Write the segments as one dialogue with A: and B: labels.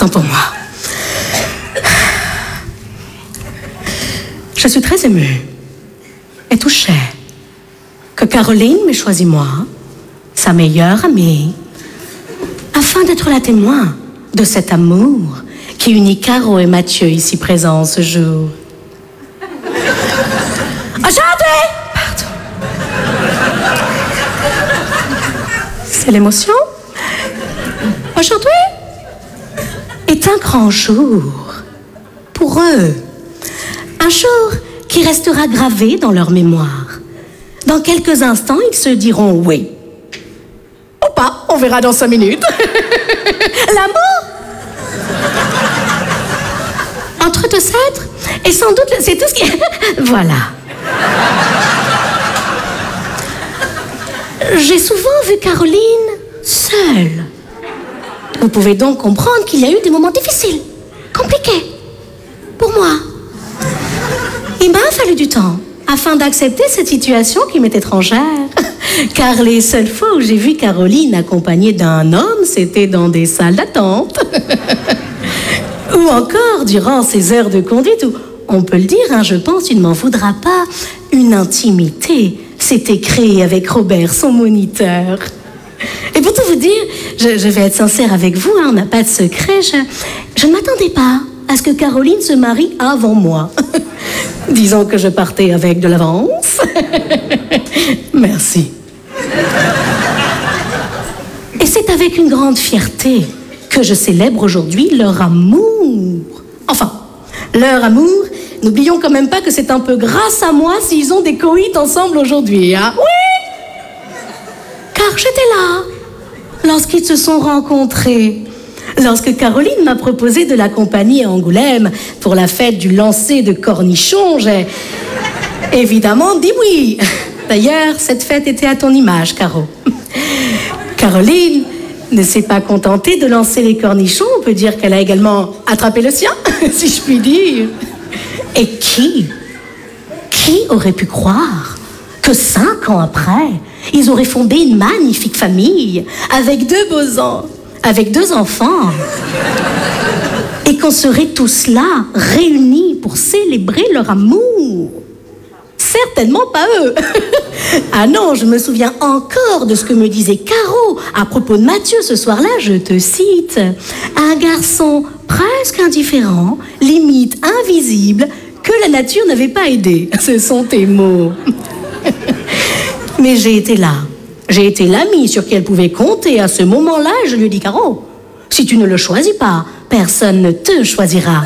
A: temps pour moi. Je suis très émue et touchée que Caroline m'ait choisi moi, sa meilleure amie, afin d'être la témoin de cet amour qui unit Caro et Mathieu ici présents ce jour. Aujourd'hui, pardon. C'est l'émotion. Aujourd'hui est un grand jour pour eux. Un jour qui restera gravé dans leur mémoire. Dans quelques instants, ils se diront oui. Ou pas, on verra dans 5 minutes. L'amour entre deux êtres, et sans doute, c'est tout ce qui... Voilà. J'ai souvent vu Caroline seule. Vous pouvez donc comprendre qu'il y a eu des moments difficiles, compliqués, pour moi. Il m'a fallu du temps afin d'accepter cette situation qui m'est étrangère. Car les seules fois où j'ai vu Caroline accompagnée d'un homme, c'était dans des salles d'attente. Ou encore durant ces heures de conduite où, on peut le dire, hein, je pense, tu ne m'en voudras pas, une intimité s'était créée avec Robert, son moniteur. Et pour tout vous dire, je vais être sincère avec vous, hein, on n'a pas de secret, je ne m'attendais pas à ce que Caroline se marie avant moi. Disons que je partais avec de l'avance. Merci. Et c'est avec une grande fierté que je célèbre aujourd'hui leur amour. Enfin, leur amour, n'oublions quand même pas que c'est un peu grâce à moi s'ils ont des coïts ensemble aujourd'hui, hein? Oui! Car j'étais là, lorsqu'ils se sont rencontrés. Lorsque Caroline m'a proposé de l'accompagner à Angoulême pour la fête du lancer de cornichons, j'ai évidemment dit oui. D'ailleurs, cette fête était à ton image, Caro. Caroline ne s'est pas contentée de lancer les cornichons, on peut dire qu'elle a également attrapé le sien, si je puis dire. Et qui aurait pu croire que 5 ans après, ils auraient fondé une magnifique famille avec 2 enfants, et qu'on serait tous là, réunis pour célébrer leur amour. Certainement pas eux. Ah non, je me souviens encore de ce que me disait Caro à propos de Mathieu ce soir-là, je te cite. Un garçon presque indifférent, limite invisible, que la nature n'avait pas aidé. Ce sont tes mots. Mais j'ai été là. J'ai été l'amie sur qui elle pouvait compter à ce moment-là et je lui ai dit, Caro, si tu ne le choisis pas, personne ne te choisira.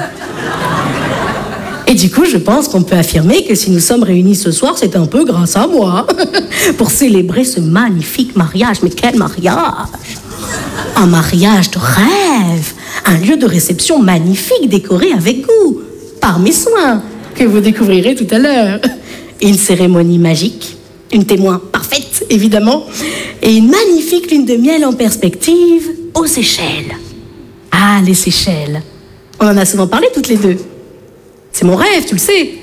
A: Et du coup, je pense qu'on peut affirmer que si nous sommes réunis ce soir, c'est un peu grâce à moi, pour célébrer ce magnifique mariage. Mais quel mariage! Un mariage de rêve, un lieu de réception magnifique décoré avec goût, par mes soins, que vous découvrirez tout à l'heure. Une cérémonie magique, une témoin parfaite, évidemment, et une magnifique lune de miel en perspective aux Seychelles. Ah, les Seychelles. On en a souvent parlé toutes les deux. C'est mon rêve, tu le sais.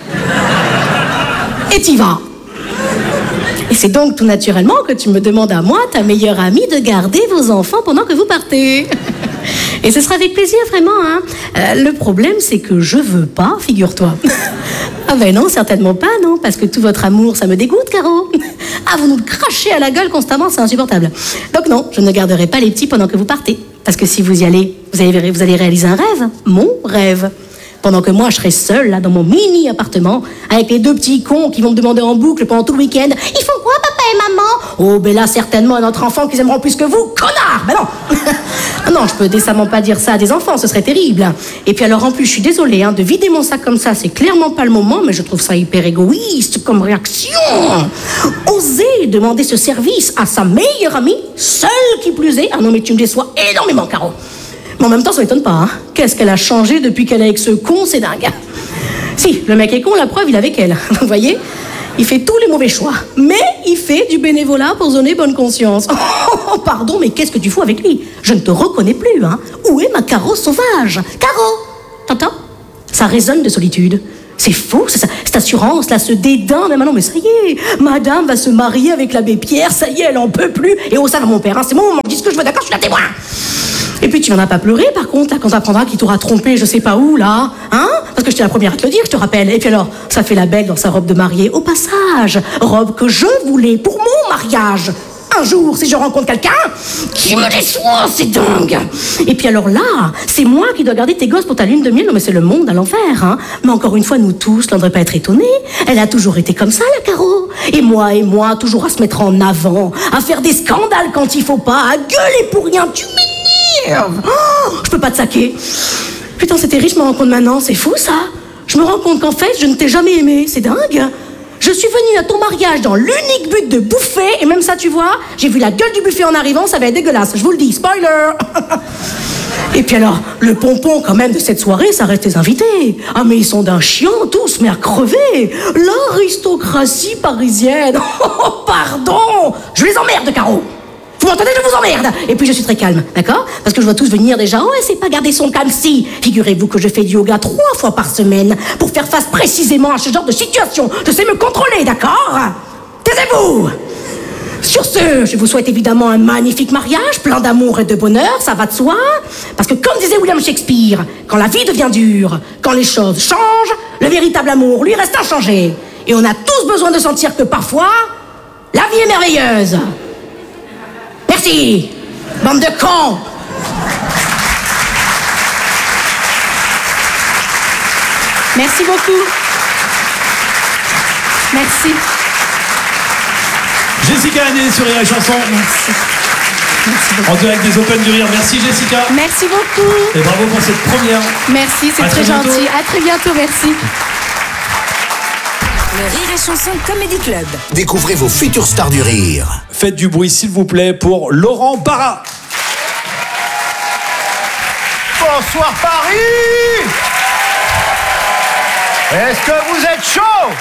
A: Et t'y vas. Et c'est donc tout naturellement que tu me demandes à moi, ta meilleure amie, de garder vos enfants pendant que vous partez. Et ce sera avec plaisir, vraiment, hein. Le problème, c'est que je veux pas, figure-toi. Ah ben non, certainement pas, non, parce que tout votre amour, ça me dégoûte, Caro. Ah, vous nous crachez à la gueule constamment, c'est insupportable. Donc non, je ne garderai pas les petits pendant que vous partez. Parce que si vous y allez, vous allez réaliser un rêve, mon rêve. Pendant que moi, je serai seule, là, dans mon mini-appartement, avec les 2 petits cons qui vont me demander en boucle pendant tout le week-end. Ils font quoi, papa et maman? Oh, ben là, certainement, un autre enfant qu'ils aimeront plus que vous, connard! Ben non! Non, je peux décemment pas dire ça à des enfants, ce serait terrible. Et puis alors, en plus, je suis désolée, hein, de vider mon sac comme ça, c'est clairement pas le moment, mais je trouve ça hyper égoïste comme réaction. Oser demander ce service à sa meilleure amie, seule qui plus est. Ah non, mais tu me déçois énormément, Caro. Mais en même temps, ça m'étonne pas, hein. Qu'est-ce qu'elle a changé depuis qu'elle est avec ce con, c'est dingue. Si, le mec est con, la preuve, il est avec elle. Vous voyez? Il fait tous les mauvais choix. Mais il fait du bénévolat pour donner bonne conscience. Oh, pardon, mais qu'est-ce que tu fous avec lui? Je ne te reconnais plus, hein. Où est ma Caro sauvage? Caro! T'entends? Ça résonne de solitude. C'est fou, cette assurance, là, ce dédain. Mais maintenant, mais ça y est, madame va se marier avec l'abbé Pierre, ça y est, elle en peut plus. Et oh, ça va, mon père, hein, c'est mon moment, je dis ce que je veux, d'accord, je suis la témoin. Et puis tu viendras pas pleurer par contre, là, quand t'apprendras qu'il t'aura trompé je sais pas où, là. Hein? Parce que j'étais la première à te le dire, je te rappelle. Et puis alors, ça fait la belle dans sa robe de mariée. Au passage, robe que je voulais pour mon mariage. Un jour, si je rencontre quelqu'un qui me déçoit, c'est dingue. Et puis alors là, c'est moi qui dois garder tes gosses pour ta lune de miel. Non mais c'est le monde à l'envers, hein. Mais encore une fois, nous tous, on ne devrait pas être étonnés. Elle a toujours été comme ça, la Caro. Et moi, toujours à se mettre en avant, à faire des scandales quand il faut pas, à gueuler pour rien. Tu m'énerves. Oh, je peux pas te saquer. Putain, c'était riche, je me rends compte maintenant, c'est fou ça. Je me rends compte qu'en fait, je ne t'ai jamais aimé, c'est dingue. Je suis venue à ton mariage dans l'unique but de bouffer, et même ça, tu vois, j'ai vu la gueule du buffet en arrivant, ça va être dégueulasse, je vous le dis, spoiler. Et puis alors, le pompon quand même de cette soirée, ça reste les invités. Ah mais ils sont d'un chiant tous, mais à crever. L'aristocratie parisienne. Oh pardon, je les emmerde, Caro. Vous m'entendez, je vous emmerde. Et puis je suis très calme, d'accord? Parce que je vois tous venir déjà. Oh, c'est pas garder son calme, si. Figurez-vous que je fais du yoga 3 fois par semaine pour faire face précisément à ce genre de situation. Je sais me contrôler, d'accord? Taisez-vous. Sur ce, je vous souhaite évidemment un magnifique mariage, plein d'amour et de bonheur, ça va de soi. Parce que comme disait William Shakespeare, quand la vie devient dure, quand les choses changent, le véritable amour, lui, reste inchangé. Et on a tous besoin de sentir que parfois, la vie est merveilleuse. Merci, bande de cons. Merci beaucoup. Merci.
B: Jessica Hanné sur Rire et Chanson.
A: Merci. Merci beaucoup.
B: En direct des Open du Rire. Merci Jessica.
A: Merci beaucoup.
B: Et bravo pour cette première.
A: Merci, c'est très gentil. À très bientôt, merci.
C: Le Rire et Chanson Comedy Club.
D: Découvrez vos futures stars du rire.
B: Faites du bruit s'il vous plaît pour Laurent Barra.
E: Bonsoir Paris. Est-ce que vous êtes chaud?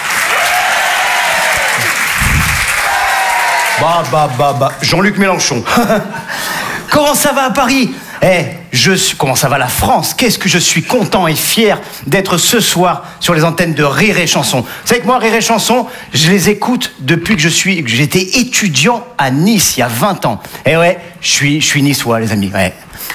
E: Bah. Jean-Luc Mélenchon. Comment ça va à Paris? Comment ça va la France? Qu'est-ce que je suis content et fier d'être ce soir sur les antennes de Rire et Chanson. Vous savez que moi, Rire et Chanson, je les écoute depuis que j'étais étudiant à Nice, il y a 20 ans. Je suis niçois, les amis. Ouais.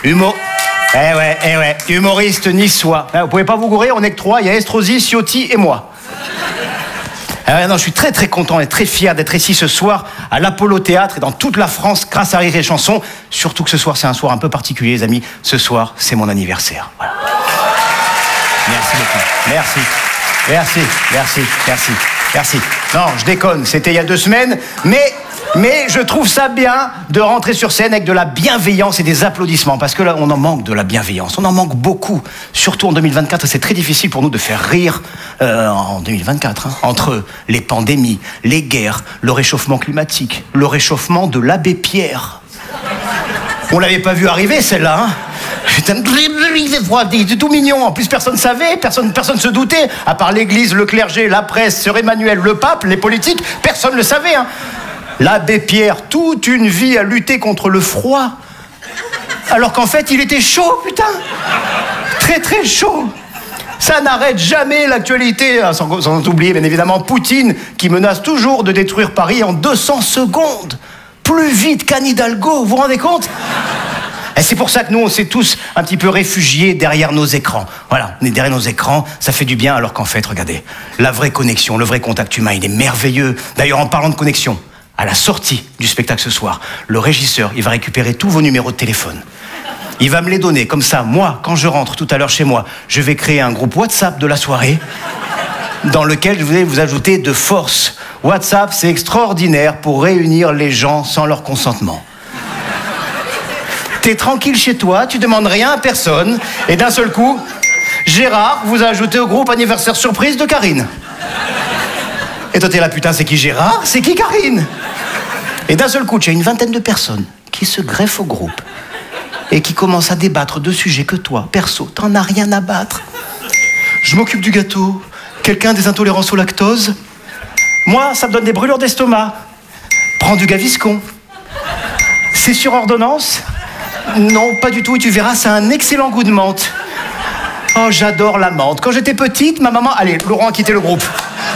E: Humoriste niçois. Vous pouvez pas vous gourer, on est que 3, il y a Estrosi, Ciotti et moi. Je suis très très content et très fier d'être ici ce soir à l'Apollo Théâtre et dans toute la France grâce à Rire et Chanson. Surtout que ce soir c'est un soir un peu particulier, les amis. Ce soir c'est mon anniversaire. Voilà. Merci beaucoup. Merci. Non, je déconne, c'était il y a 2 semaines, mais je trouve ça bien de rentrer sur scène avec de la bienveillance et des applaudissements. Parce que là, on en manque de la bienveillance. On en manque beaucoup. Surtout en 2024. C'est très difficile pour nous de faire rire en 2024. Entre les pandémies, les guerres, le réchauffement climatique, le réchauffement de l'abbé Pierre. On l'avait pas vu arriver, celle-là. Putain, il fait froid, c'est tout mignon. En plus, personne savait, personne se doutait. À part l'église, le clergé, la presse, Sœur Emmanuel, le pape, les politiques, personne ne le savait, hein. L'abbé Pierre, toute une vie à lutter contre le froid. Alors qu'en fait, il était chaud, putain. Très, très chaud. Ça n'arrête jamais l'actualité. Sans oublier, bien évidemment, Poutine, qui menace toujours de détruire Paris en 200 secondes. Plus vite qu'Anne Hidalgo, vous vous rendez compte? Et c'est pour ça que nous, on s'est tous un petit peu réfugiés derrière nos écrans. Voilà, on est derrière nos écrans, ça fait du bien, alors qu'en fait, regardez, la vraie connexion, le vrai contact humain, il est merveilleux. D'ailleurs, en parlant de connexion, à la sortie du spectacle ce soir, le régisseur, il va récupérer tous vos numéros de téléphone. Il va me les donner, comme ça, moi, quand je rentre tout à l'heure chez moi, je vais créer un groupe WhatsApp de la soirée dans lequel je vais vous ajouter de force. WhatsApp, c'est extraordinaire pour réunir les gens sans leur consentement. T'es tranquille chez toi, tu demandes rien à personne, et d'un seul coup, Gérard vous a ajouté au groupe anniversaire surprise de Karine. Et toi t'es là, putain, c'est qui Gérard? C'est qui Karine? Et d'un seul coup, tu as une vingtaine de personnes qui se greffent au groupe et qui commencent à débattre de sujets que toi, perso, t'en as rien à battre. Je m'occupe du gâteau. Quelqu'un a des intolérances au lactose? Moi, ça me donne des brûlures d'estomac. Prends du Gaviscon. C'est sur ordonnance? Non, pas du tout, et tu verras, ça a un excellent goût de menthe. Oh, j'adore la menthe. Quand j'étais petite, ma maman... Allez, Laurent a quitté le groupe.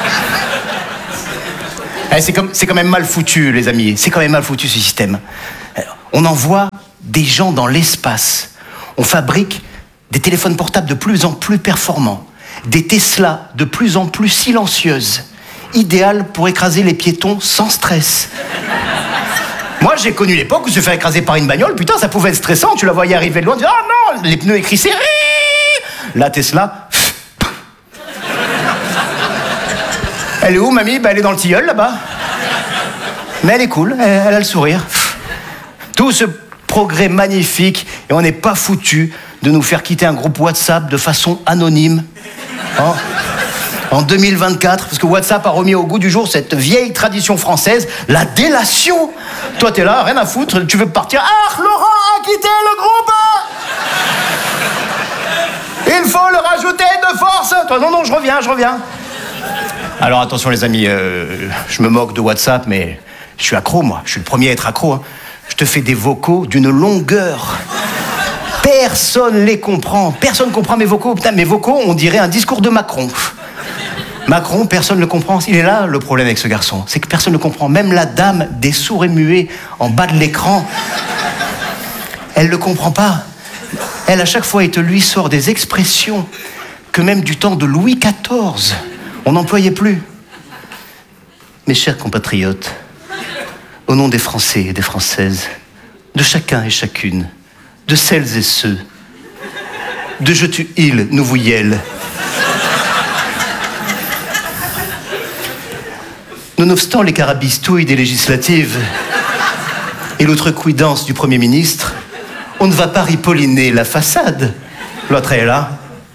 E: C'est quand même mal foutu, les amis. C'est quand même mal foutu, ce système. On envoie des gens dans l'espace On fabrique des téléphones portables de plus en plus performants, des Tesla de plus en plus silencieuses, idéales pour écraser les piétons sans stress. Moi, j'ai connu l'époque où se faire écraser par une bagnole, putain, ça pouvait être stressant, tu la voyais arriver de loin, tu dis, ah non, les pneus écrissés, la Tesla... Elle est où, mamie? Elle est dans le tilleul, là-bas. Mais elle est cool, elle a le sourire. Tout ce progrès magnifique, et on n'est pas foutu de nous faire quitter un groupe WhatsApp de façon anonyme. Hein? En 2024, parce que WhatsApp a remis au goût du jour cette vieille tradition française, la délation. Toi, t'es là, rien à foutre, tu veux partir. Ah, Laurent a quitté le groupe. Il faut le rajouter de force. Toi, non, je reviens. Alors attention les amis, je me moque de WhatsApp, mais je suis accro moi, je suis le premier à être accro. Hein. Je te fais des vocaux d'une longueur. Personne les comprend, personne comprend mes vocaux. Putain, mes vocaux, on dirait un discours de Macron. Macron, personne ne le comprend. Il est là le problème avec ce garçon, c'est que personne ne le comprend. Même la dame des sourds et muets en bas de l'écran, elle ne le comprend pas. Elle, à chaque fois, il te lui sort des expressions que même du temps de Louis XIV, on n'employait plus. Mes chers compatriotes, au nom des Français et des Françaises, de chacun et chacune, de celles et ceux, de je tu il, nous vous yel. Nonobstant les carabistouilles des législatives et l'outrecuidance du Premier ministre, on ne va pas ripolliner la façade. L'autre est là.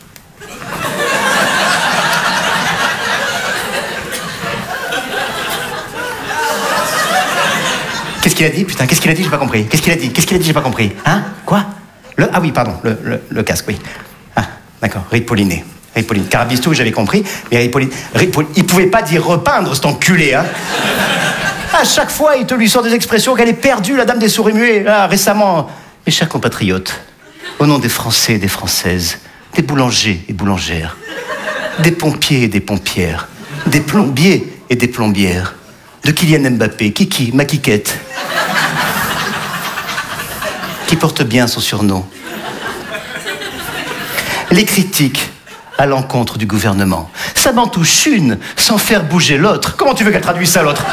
E: Qu'est-ce qu'il a dit, putain? Qu'est-ce qu'il a dit? J'ai pas compris. Qu'est-ce qu'il a dit? J'ai pas compris. Hein? Quoi? Ah oui, pardon, le casque, oui. Ah, d'accord, ripolliner. Carabistou, j'avais compris, mais ripolliner. Il pouvait pas dire repeindre, cet enculé, hein? À chaque fois, il te lui sort des expressions qu'elle est perdue, la dame des sourds et muets. Là, récemment, mes chers compatriotes, au nom des Français et des Françaises, des boulangers et boulangères, des pompiers et des pompières, des plombiers et des plombières, de Kylian Mbappé, Kiki, ma Kikette, qui porte bien son surnom. Les critiques à l'encontre du gouvernement, ça m'en touche une sans faire bouger l'autre. Comment tu veux qu'elle traduise ça, l'autre?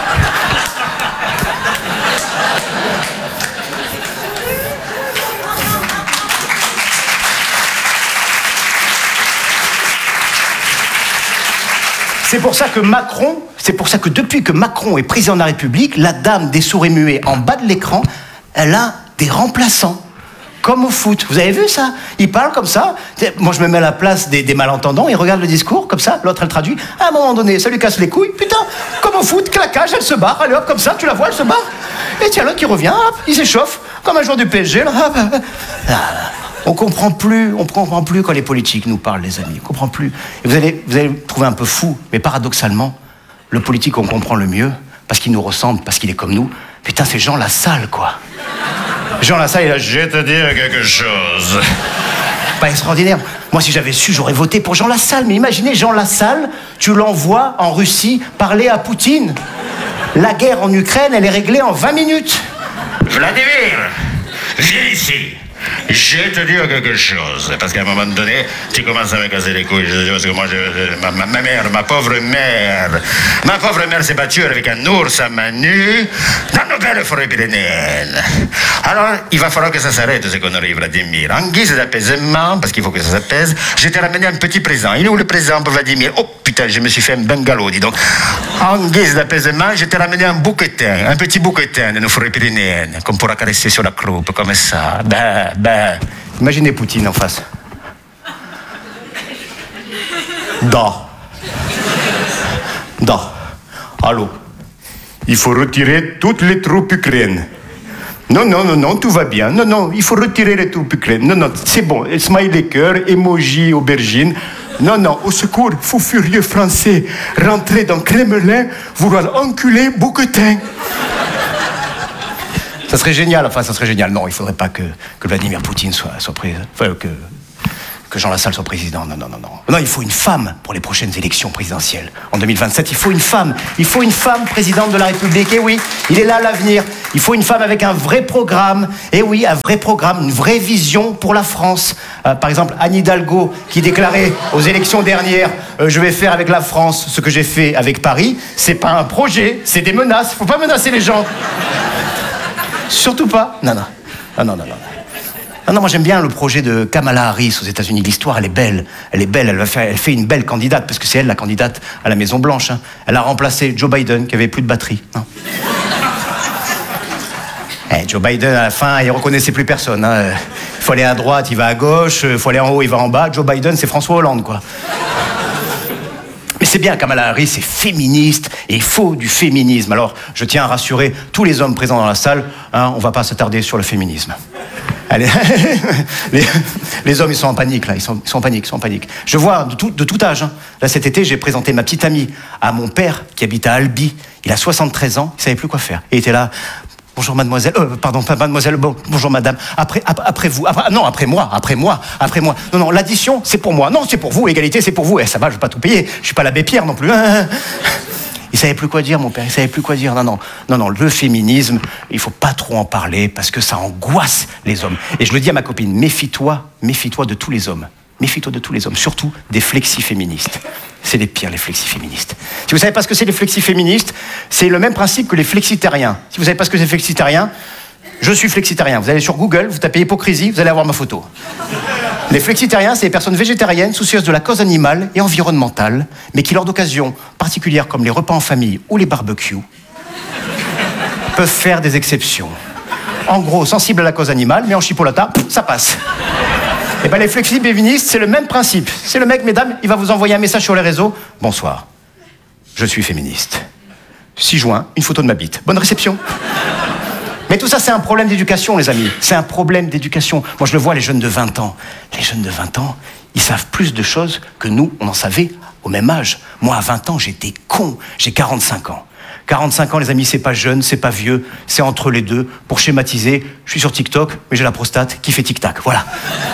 E: C'est pour ça que depuis que Macron est président de la République, la dame des sourds et muets en bas de l'écran, elle a des remplaçants. Comme au foot. Vous avez vu ça? Il parle comme ça. Moi, je me mets à la place des malentendants, ils regardent le discours, comme ça, l'autre, elle traduit. À un moment donné, ça lui casse les couilles. Putain, comme au foot, claquage, elle se barre. Allez hop, comme ça, tu la vois, elle se barre. Et tiens, l'autre qui revient, hop, il s'échauffe, comme un joueur du PSG. Là, hop, hop. On comprend plus quand les politiques nous parlent, les amis. On comprend plus. Et vous allez le trouver un peu fou, mais paradoxalement, le politique, on comprend le mieux, parce qu'il nous ressemble, parce qu'il est comme nous. Putain, c'est Jean Lassalle, quoi. Jean Lassalle, il a... Je vais te dire quelque chose. Pas extraordinaire. Moi, si j'avais su, j'aurais voté pour Jean Lassalle. Mais imaginez, Jean Lassalle, tu l'envoies en Russie parler à Poutine. La guerre en Ukraine, elle est réglée en 20 minutes.
F: Vladimir, viens ici. Je vais te dire quelque chose, parce qu'à un moment donné, tu commences à me casser les couilles. Parce que moi, ma pauvre mère s'est battue avec un ours à main nue dans nos belles forêts pyrénéennes. Alors, il va falloir que ça s'arrête, ces conneries, Vladimir. En guise d'apaisement, parce qu'il faut que ça s'apaise, je t'ai ramené un petit présent. Il est où le présent pour Vladimir? Oh putain, je me suis fait un bungalow, dis donc. En guise d'apaisement, je t'ai ramené un bouquetin, un petit bouquetin de nos forêts pyrénéennes, qu'on pourra caresser sur la croupe, comme ça.
E: Imaginez Poutine en face. Allô. Il faut retirer toutes les troupes ukrainiennes. Non, tout va bien. Non, il faut retirer les troupes ukrainiennes. Non, c'est bon. Smiley cœur, emoji, aubergine. Non, au secours, fou furieux français. Rentrez dans Kremlin, vouloir enculer Bouquetin. Ça serait génial. Non, il faudrait pas que Vladimir Poutine soit pris. Enfin, que que Jean Lassalle soit président. Non. Non, il faut une femme pour les prochaines élections présidentielles. En 2027, il faut une femme. Il faut une femme présidente de la République. Et oui, il est là l'avenir. Il faut une femme avec un vrai programme. Et oui, un vrai programme, une vraie vision pour la France. Par exemple, Anne Hidalgo, qui déclarait aux élections dernières je vais faire avec la France ce que j'ai fait avec Paris. C'est pas un projet, c'est des menaces. Faut pas menacer les gens. Surtout pas. Non. Non, moi j'aime bien le projet de Kamala Harris aux États-Unis. L'histoire, elle est belle. Elle fait une belle candidate, parce que c'est elle la candidate à la Maison-Blanche. Hein. Elle a remplacé Joe Biden, qui avait plus de batterie. Non. Joe Biden, à la fin, il reconnaissait plus personne. Hein. Il faut aller à droite, il va à gauche. Il faut aller en haut, il va en bas. Joe Biden, c'est François Hollande, quoi. Mais c'est bien, Kamala Harris est féministe et il faut du féminisme. Alors, je tiens à rassurer tous les hommes présents dans la salle, hein, on va pas s'attarder sur le féminisme. Allez, les hommes, ils sont en panique, là, ils sont en panique. Je vois de tout âge. Hein. Là, cet été, j'ai présenté ma petite amie à mon père, qui habite à Albi. Il a 73 ans, il savait plus quoi faire. Et il était là... Bonjour mademoiselle, pardon, pas mademoiselle, bonjour madame, après vous, après moi. Non, l'addition, c'est pour moi, non, c'est pour vous, l'égalité, c'est pour vous, ça va, je vais pas tout payer, je suis pas l'abbé Pierre non plus. Il savait plus quoi dire, mon père, il savait plus quoi dire, non, le féminisme, il faut pas trop en parler, parce que ça angoisse les hommes. Et je le dis à ma copine, méfie-toi de tous les hommes. Méfie-toi de tous les hommes, surtout des flexi-féministes. C'est les pires, les flexi-féministes. Si vous ne savez pas ce que c'est les flexi-féministes, c'est le même principe que les flexitariens. Si vous ne savez pas ce que c'est flexitarien, je suis flexitarien. Vous allez sur Google, vous tapez hypocrisie, vous allez avoir ma photo. Les flexitariens, c'est des personnes végétariennes, soucieuses de la cause animale et environnementale, mais qui, lors d'occasions particulières comme les repas en famille ou les barbecues, peuvent faire des exceptions. En gros, sensibles à la cause animale, mais en chipolata, ça passe. Et bien les flexi-féministes, c'est le même principe. C'est le mec, mesdames, il va vous envoyer un message sur les réseaux. Bonsoir, je suis féministe. 6 juin, une photo de ma bite. Bonne réception. Mais tout ça, c'est un problème d'éducation, les amis. C'est un problème d'éducation. Moi, je le vois, les jeunes de 20 ans. Les jeunes de 20 ans, ils savent plus de choses que nous, on en savait au même âge. Moi, à 20 ans, j'étais con. J'ai 45 ans. 45 ans, les amis, c'est pas jeune, c'est pas vieux, c'est entre les deux. Pour schématiser, je suis sur TikTok, mais j'ai la prostate qui fait tic-tac, voilà.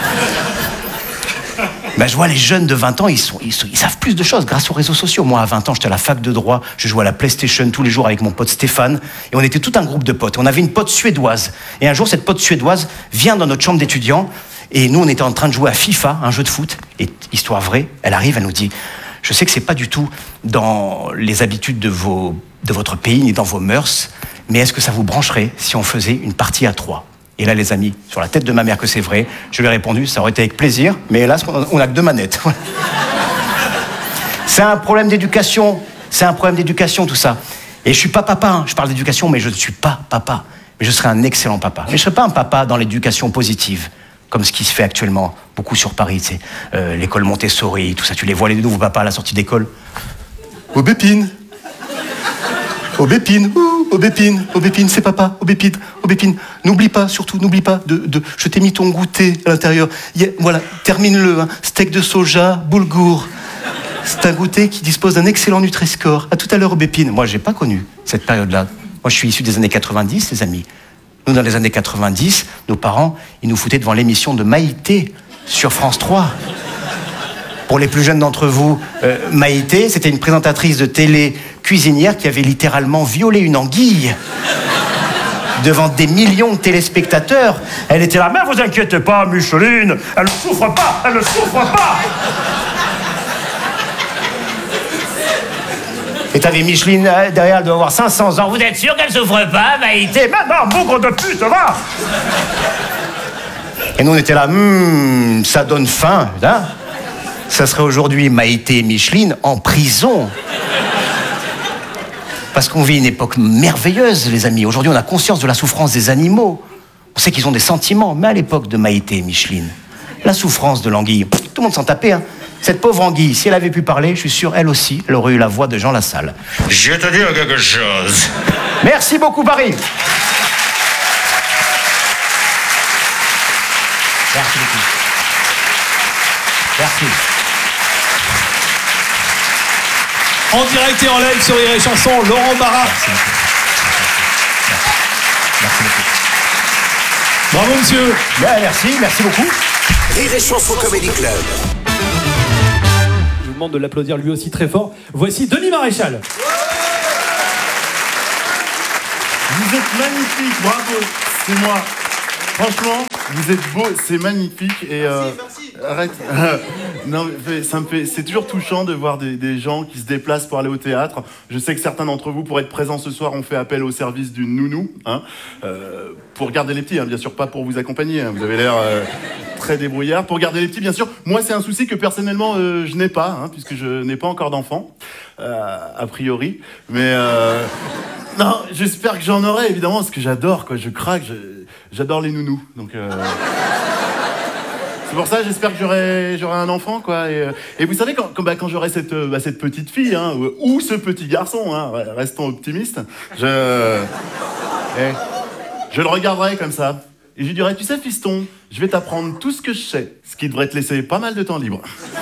E: Je vois les jeunes de 20 ans, ils savent plus de choses grâce aux réseaux sociaux. Moi, à 20 ans, j'étais à la fac de droit, je jouais à la PlayStation tous les jours avec mon pote Stéphane, et on était tout un groupe de potes. On avait une pote suédoise, et un jour, cette pote suédoise vient dans notre chambre d'étudiants, et nous, on était en train de jouer à FIFA, un jeu de foot, et histoire vraie, elle arrive, elle nous dit... Je sais que c'est pas du tout dans les habitudes de votre pays ni dans vos mœurs, mais est-ce que ça vous brancherait si on faisait une partie à 3 ? Et là, les amis, sur la tête de ma mère que c'est vrai, je lui ai répondu, ça aurait été avec plaisir, mais hélas, on n'a que 2 manettes. C'est un problème d'éducation, tout ça. Et je suis pas papa, hein. Je parle d'éducation, mais je ne suis pas papa. Mais je serai un excellent papa. Mais je ne serai pas un papa dans l'éducation positive, comme ce qui se fait actuellement, beaucoup sur Paris, tu sais, l'école Montessori, tout ça, tu les vois les nouveaux papas à la sortie d'école. Aubépine, c'est papa, Aubépine. N'oublie pas, surtout, je t'ai mis ton goûter à l'intérieur. Voilà, termine-le, hein. Steak de soja, boulgour. C'est un goûter qui dispose d'un excellent Nutri-Score. À tout à l'heure, Aubépine. Moi, j'ai pas connu cette période-là. Moi, je suis issu des années 90, les amis. Nous, dans les années 90, nos parents, ils nous foutaient devant l'émission de Maïté sur France 3. Pour les plus jeunes d'entre vous, Maïté, c'était une présentatrice de télé cuisinière qui avait littéralement violé une anguille devant des millions de téléspectateurs. Elle était là, mais vous inquiétez pas, Micheline, elle ne souffre pas. Et t'avais Micheline derrière, elle doit avoir 500 ans. Vous êtes sûr qu'elle souffre pas, Maïté? Mais non, bougre de pute, va! Et nous, on était là, ça donne faim, hein? Ça serait aujourd'hui Maïté et Micheline en prison. Parce qu'on vit une époque merveilleuse, les amis. Aujourd'hui, on a conscience de la souffrance des animaux. On sait qu'ils ont des sentiments. Mais à l'époque de Maïté et Micheline, la souffrance de l'anguille, tout le monde s'en tapait, hein. Cette pauvre anguille, si elle avait pu parler, je suis sûr, elle aussi, elle aurait eu la voix de Jean Lassalle.
F: Je vais te dire quelque chose.
E: Merci beaucoup, Paris. Merci beaucoup. Merci.
B: En direct et en live sur Rire et Chanson, Laurent Barra.
E: Merci beaucoup.
B: Bravo, monsieur.
E: Merci beaucoup.
D: Rire et Chanson Comedy Club.
B: Je vous demande de l'applaudir lui aussi très fort. Voici Denis Maréchal.
G: Vous êtes magnifique, bravo, c'est moi. Franchement, vous êtes beau, c'est magnifique et
H: merci.
G: arrête. Non, mais c'est toujours touchant de voir des gens qui se déplacent pour aller au théâtre. Je sais que certains d'entre vous, pour être présents ce soir, ont fait appel au service d'une nounou, hein, pour garder les petits, hein, bien sûr pas pour vous accompagner. Hein, vous avez l'air très débrouillard. Pour garder les petits, bien sûr. Moi, c'est un souci que personnellement je n'ai pas, hein, puisque je n'ai pas encore d'enfant, a priori. Mais non, j'espère que j'en aurai, évidemment, parce que j'adore, quoi. Je craque, j'adore les nounous. Donc, c'est pour ça, j'espère que j'aurai un enfant, quoi. Et vous savez, quand j'aurai cette petite fille, hein, ou ce petit garçon, hein, restons optimistes, je le regarderai comme ça. Et je lui dirai, tu sais, fiston, je vais t'apprendre tout ce que je sais, ce qui devrait te laisser pas mal de temps libre.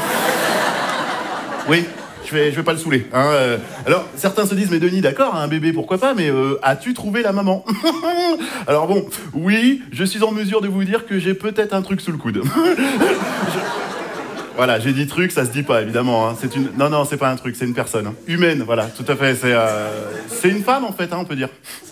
G: Oui. Je vais pas le saouler. Hein, alors, certains se disent, mais Denis, d'accord, un bébé, pourquoi pas, mais as-tu trouvé la maman? Alors bon, oui, je suis en mesure de vous dire que j'ai peut-être un truc sous le coude. Voilà, j'ai dit truc, ça se dit pas, évidemment. Hein. Non, c'est pas un truc, c'est une personne. Hein. Humaine, voilà, tout à fait. C'est une femme, en fait, hein, on peut dire.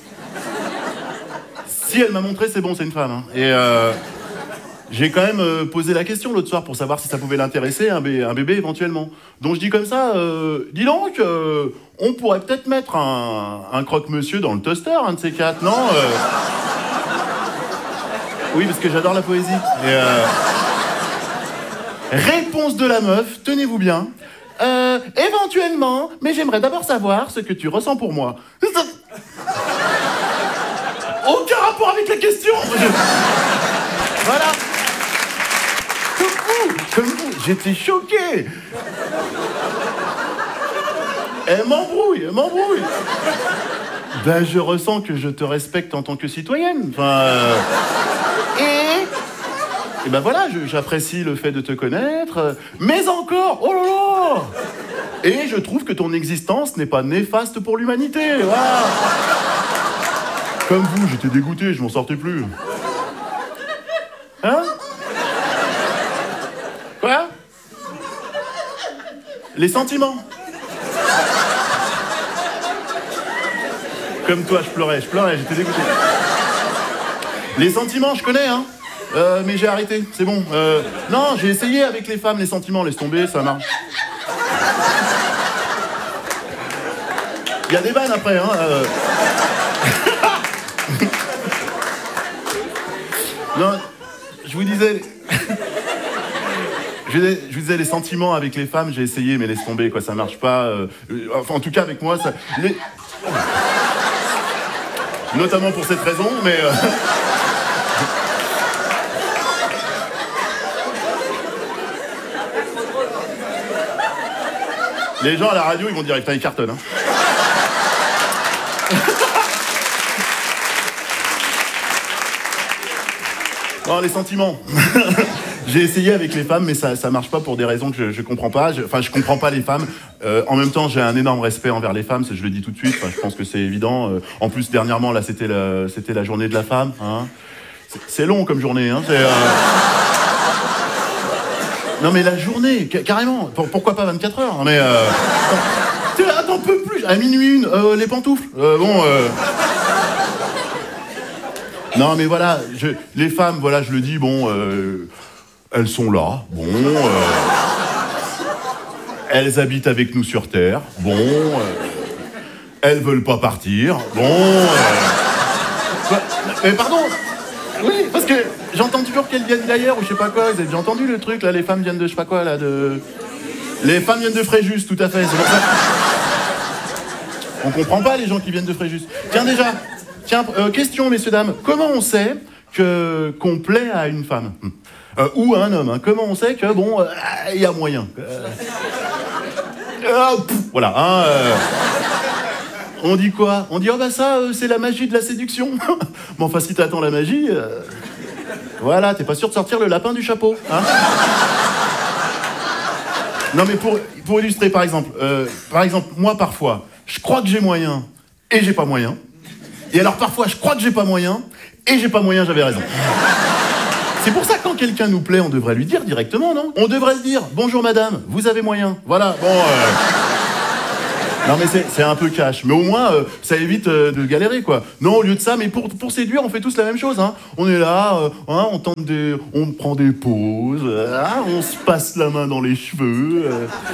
G: Si elle m'a montré, c'est bon, c'est une femme. Hein. Et j'ai quand même posé la question l'autre soir pour savoir si ça pouvait l'intéresser, un bébé éventuellement. Donc je dis comme ça, dis donc, on pourrait peut-être mettre un croque-monsieur dans le toaster, un de ces quatre, non Oui, parce que j'adore la poésie. Et, réponse de la meuf, tenez-vous bien. Éventuellement, mais j'aimerais d'abord savoir ce que tu ressens pour moi. Aucun rapport avec la question. Voilà. Comme vous, j'étais choqué. Elle m'embrouille. Ben, je ressens que je te respecte en tant que citoyenne. Enfin, et ben voilà, j'apprécie le fait de te connaître. Mais encore, oh là là. Et je trouve que ton existence n'est pas néfaste pour l'humanité. Voilà. Comme vous, j'étais dégoûté, je m'en sortais plus. Hein? Quoi? Les sentiments. Comme toi, je pleurais, j'étais dégoûté. Les sentiments, je connais, hein. Mais j'ai arrêté, c'est bon. Non, j'ai essayé avec les femmes, les sentiments, laisse tomber, ça marche. Il y a des vannes après, hein. Non, je vous disais... Je vous disais, les sentiments avec les femmes, j'ai essayé, mais laisse tomber, quoi, ça marche pas. Enfin, en tout cas, avec moi, ça... Notamment pour cette raison, mais... Les gens à la radio, ils vont dire, putain, ils cartonnent, hein. Non, les sentiments. J'ai essayé avec les femmes, mais ça marche pas pour des raisons que je comprends pas. Enfin, je comprends pas les femmes. En même temps, j'ai un énorme respect envers les femmes, je le dis tout de suite. Enfin, je pense que c'est évident. En plus, dernièrement, là, c'était la journée de la femme. Hein. C'est long comme journée. Hein. Non, mais la journée, carrément. Pourquoi pas 24 heures? Mais attends, peu plus. À minuit 1, les pantoufles. Non, mais voilà, les femmes, voilà, je le dis, bon, elles sont là, bon, elles habitent avec nous sur Terre, bon, elles veulent pas partir, bon, mais pardon, oui, parce que j'entends toujours qu'elles viennent d'ailleurs, ou je sais pas quoi, vous avez déjà entendu le truc, là, les femmes viennent de je sais pas quoi, là, Les femmes viennent de Fréjus, tout à fait, c'est pour ça. On comprend pas les gens qui viennent de Fréjus. Tiens, question, messieurs, dames. Comment on sait qu'on plaît à une femme ou à un homme, hein. Comment on sait que, bon, il y a moyen voilà, hein, on dit quoi? On dit, oh bah ça, c'est la magie de la séduction. Bon, enfin, si t'attends la magie, voilà, t'es pas sûr de sortir le lapin du chapeau, hein. Non, mais pour illustrer, par exemple, moi, parfois, je crois que j'ai moyen et j'ai pas moyen. Et alors parfois, je crois que j'ai pas moyen, et j'ai pas moyen, j'avais raison. C'est pour ça que quand quelqu'un nous plaît, on devrait lui dire directement, non? On devrait se dire « Bonjour madame, vous avez moyen ». Voilà, bon... Non mais c'est un peu cash, mais au moins ça évite de galérer quoi. Non, au lieu de ça, mais pour séduire, on fait tous la même chose. Hein. On est là, on prend des pauses, on se passe la main dans les cheveux.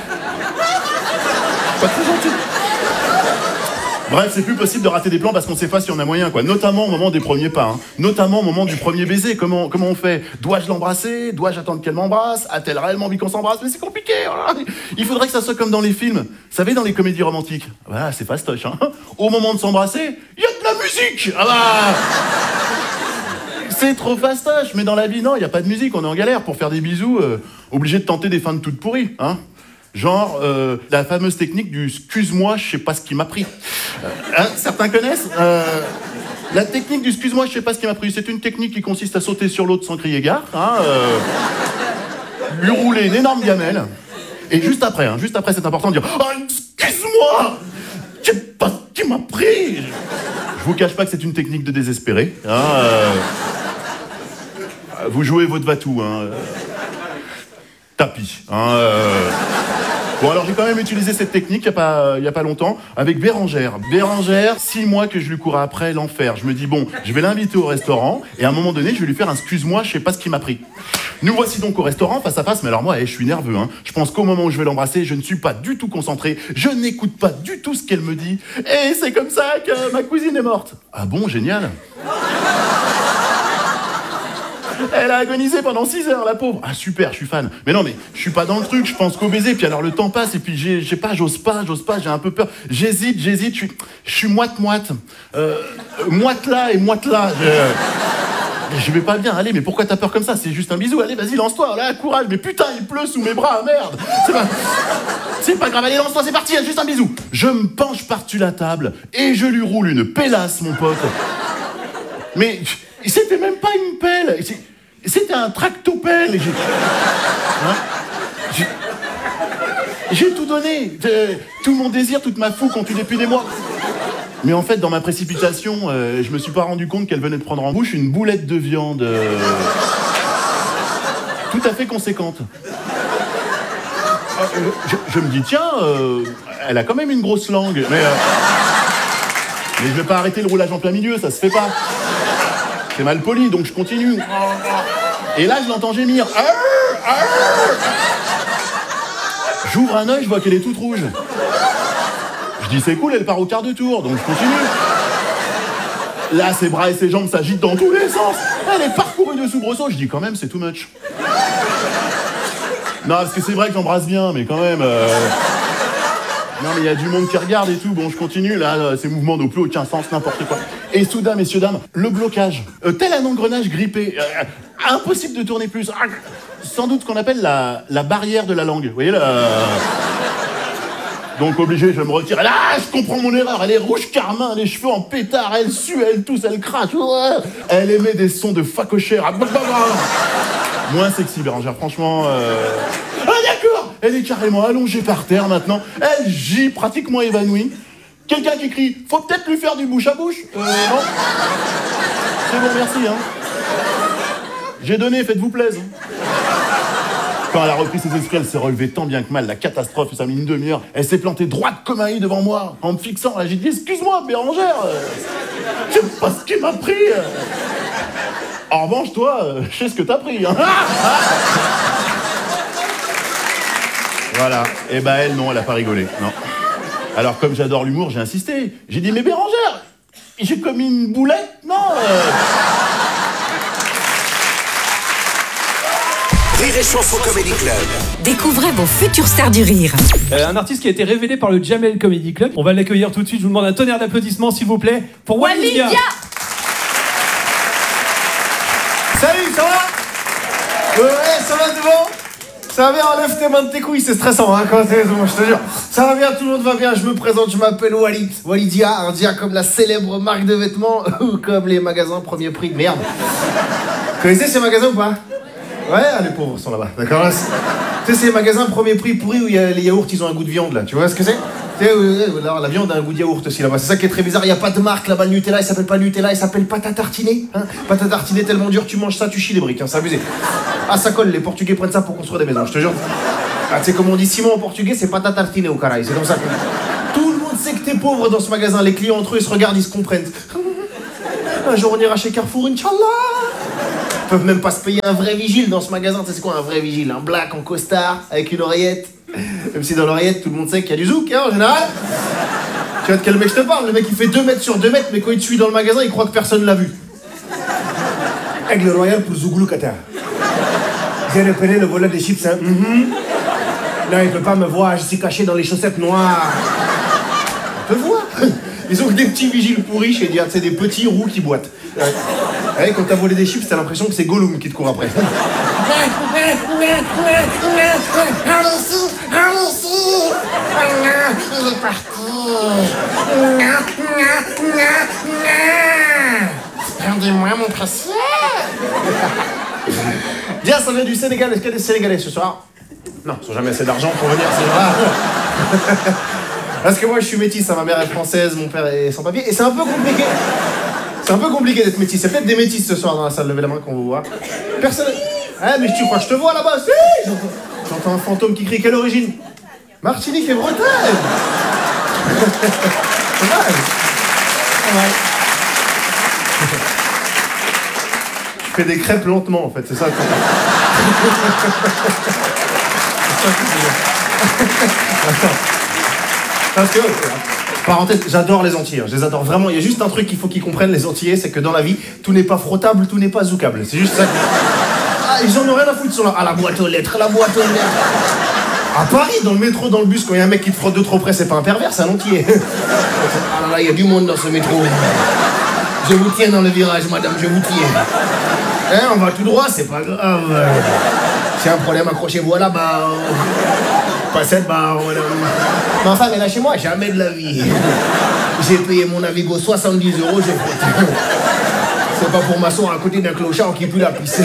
G: Pas très gentil. Bref, c'est plus possible de rater des plans parce qu'on sait pas si on a moyen, quoi. Notamment au moment des premiers pas, hein. Notamment au moment du premier baiser. Comment on fait? Dois-je l'embrasser? Dois-je attendre qu'elle m'embrasse? A-t-elle réellement envie qu'on s'embrasse? Mais c'est compliqué, voilà. Il faudrait que ça soit comme dans les films. Vous savez, dans les comédies romantiques. Voilà, c'est fastoche, hein. Au moment de s'embrasser, il y a de la musique. Ah bah... C'est trop fastoche, mais dans la vie, non, il y a pas de musique, on est en galère. Pour faire des bisous, obligé de tenter des fins de toutes pourries, hein. Genre, la fameuse technique du « excuse-moi, je sais pas ce qui m'a pris ». Certains connaissent la technique du « excuse-moi, je sais pas ce qui m'a pris ». C'est une technique qui consiste à sauter sur l'autre sans crier gare, hein, lui rouler une énorme gamelle, et juste après, c'est important de dire « Oh, excuse-moi, je sais pas ce qui m'a pris ». Je vous cache pas que c'est une technique de désespéré. Hein, vous jouez votre va-tout, hein. Tapis. Hein, Bon, alors j'ai quand même utilisé cette technique il y a pas longtemps avec Bérangère. Bérangère, 6 mois que je lui courais après, l'enfer. Je me dis, bon, je vais l'inviter au restaurant et à un moment donné, je vais lui faire un excuse-moi, je sais pas ce qui m'a pris. Nous voici donc au restaurant, face à face, mais alors moi, je suis nerveux. Hein. Je pense qu'au moment où je vais l'embrasser, je ne suis pas du tout concentré, je n'écoute pas du tout ce qu'elle me dit. Et c'est comme ça que ma cousine est morte. Ah bon, génial. Elle a agonisé pendant 6 heures, la pauvre. Ah super, je suis fan. Mais non, mais je suis pas dans le truc, je pense qu'au baiser, puis alors le temps passe, et puis j'ose pas, j'ai un peu peur. J'hésite, je suis moite-moite. Moite là et moite là. Je vais pas bien, allez, mais pourquoi t'as peur comme ça? C'est juste un bisou, allez, vas-y, lance-toi, là, courage. Mais putain, il pleut sous mes bras, merde. C'est pas grave, allez, lance-toi, c'est parti, juste un bisou. Je me penche par-dessus la table, et je lui roule une pélasse, mon pote. Mais c'était même pas une pelle. C'était un tractopelle. J'ai tout donné. Tout mon désir, toute ma fougue continue depuis des mois. Mais en fait, dans ma précipitation, je me suis pas rendu compte qu'elle venait de prendre en bouche une boulette de viande tout à fait conséquente. Je me dis, tiens, elle a quand même une grosse langue. Mais je vais pas arrêter le roulage en plein milieu, ça se fait pas. C'est mal poli, donc je continue. Et là, je l'entends gémir. J'ouvre un œil, je vois qu'elle est toute rouge. Je dis, c'est cool, elle part au quart de tour, donc je continue. Là, ses bras et ses jambes s'agitent dans tous les sens. Elle est parcourue de soubresauts. Je dis, quand même, c'est too much. Non, parce que c'est vrai que j'embrasse bien, mais quand même... Non, mais il y a du monde qui regarde et tout. Bon, je continue, là, ces mouvements n'ont plus aucun sens, n'importe quoi. Et soudain, messieurs, dames, le blocage. Tel un engrenage grippé. Impossible de tourner plus. Sans doute ce qu'on appelle la barrière de la langue. Vous voyez, là... Donc, obligé, je me retire. Et là, je comprends mon erreur. Elle est rouge carmin, les cheveux en pétard. Elle sue, elle tousse, elle crache. Elle émet des sons de facochère. Moins sexy, Bérangère, franchement... Ah, d'accord. Elle est carrément allongée par terre, maintenant. Elle gît, pratiquement évanouie. Quelqu'un qui crie « Faut peut-être lui faire du bouche à bouche ». Non. C'est bon, merci, hein. J'ai donné, faites-vous plaisir. Quand elle a repris ses esprits, elle s'est relevée tant bien que mal. La catastrophe, ça a mis une demi-heure. Elle s'est plantée droite comme un i devant moi, en me fixant. Là, j'ai dit « Excuse-moi, Bérangère, je sais pas ce qui m'a pris. » En revanche, toi, je sais ce que t'as pris. Hein. Voilà. Et ben elle, non, elle a pas rigolé. Non. Alors, comme j'adore l'humour, j'ai insisté. J'ai dit, mais Bérangère, j'ai commis une boulette? Non.
D: Rire et Chanson Comedy Club.
C: Découvrez vos futures stars du rire.
B: Un artiste qui a été révélé par le Jamel Comedy Club. On va l'accueillir tout de suite. Je vous demande un tonnerre d'applaudissements, s'il vous plaît, pour Walidia.
H: Salut, ça va? Ouais, ça va devant? Ça va bien, enlève tes mains de tes couilles, c'est stressant, hein, quand t'es bon, je te jure. Ça va bien, tout le monde va bien, je me présente, je m'appelle Walid. Walidia, un dia comme la célèbre marque de vêtements ou comme les magasins premier prix. Merde. Vous connaissez ces magasins ou pas? Ouais, les pauvres sont là-bas, d'accord là, tu sais, ces magasins premier prix pourris où y a les yaourts, ils ont un goût de viande, là, tu vois ce que c'est? La viande a un goût de yaourt aussi là-bas. C'est ça qui est très bizarre. Il n'y a pas de marque là-bas. Le Nutella, il s'appelle pas Nutella, il s'appelle pâte à tartiner. Hein, pâte à tartiner tellement dur, tu manges ça, tu chies des briques. Hein, c'est abusé. Ah, ça colle. Les Portugais prennent ça pour construire des maisons, je te jure. Ah, tu sais, comme on dit Simon en portugais, c'est pâte à tartiner au caraï. C'est comme ça. Tout le monde sait que t'es pauvre dans ce magasin. Les clients entre eux, ils se regardent, ils se comprennent. Un jour, on ira chez Carrefour, Inch'Allah. Ils peuvent même pas se payer un vrai vigile dans ce magasin. Tu sais, c'est quoi un vrai vigile? Un black en costard, avec une oreillette. Même si dans l'oreillette, tout le monde sait qu'il y a du zouk, hein, en général. Tu vois de quel mec je te parle? Le mec, il fait 2 mètres sur 2 mètres, mais quand il te suit dans le magasin, il croit que personne l'a vu. Aigle royal pour Zouglou Qatar. J'ai repéré le volet des chips, hein. Là, il peut pas me voir, je suis caché dans les chaussettes noires. On peut voir. Ils ont que des petits vigiles pourris chez Diat, c'est des petits roux qui boitent. Ouais, quand t'as volé des chips, t'as l'impression que c'est Gollum qui te court après.
I: Allez-y, il est parti. Rendez-moi mon précieux.
H: Dia, ça vient du Sénégal. Est-ce qu'il y a des Sénégalais ce soir? Non, ils n'ont jamais assez d'argent pour venir, c'est rare. Parce que moi, je suis métisse, ma mère est française, mon père est sans papier, et c'est un peu compliqué. C'est un peu compliqué d'être métisse. Il y a peut-être des métisses ce soir dans la salle, levez la main qu'on vous voit. Personne. Ah, mais tu crois que je te vois là-bas? Si! J'entends un fantôme qui crie. Quelle origine? Martinique et Bretagne. Pas mal. Pas mal. Je fais des crêpes lentement, en fait, c'est ça. Parce que, parenthèse, j'adore les Antillais, je les adore vraiment. Il y a juste un truc qu'il faut qu'ils comprennent, les Antillais, c'est que dans la vie, tout n'est pas frottable, tout n'est pas zoukable. C'est juste ça. Ah, ils en ont rien à foutre, ils sont là. Ah, la boîte aux lettres, la boîte aux lettres. À Paris, dans le métro, dans le bus, quand il y a un mec qui te frotte de trop près, c'est pas un pervers, c'est un Antillais. Ah là là, il y a du monde dans ce métro. Je vous tiens dans le virage, madame, je vous tiens. Hein, on va tout droit, c'est pas grave. Si un problème, accrochez-vous à la barre. Pas cette barre, madame. Ma femme est là chez moi, jamais de la vie. J'ai payé mon Navigo 70 €, je frotte. C'est pas pour m'asseoir à côté d'un clochard qui pue la pisse.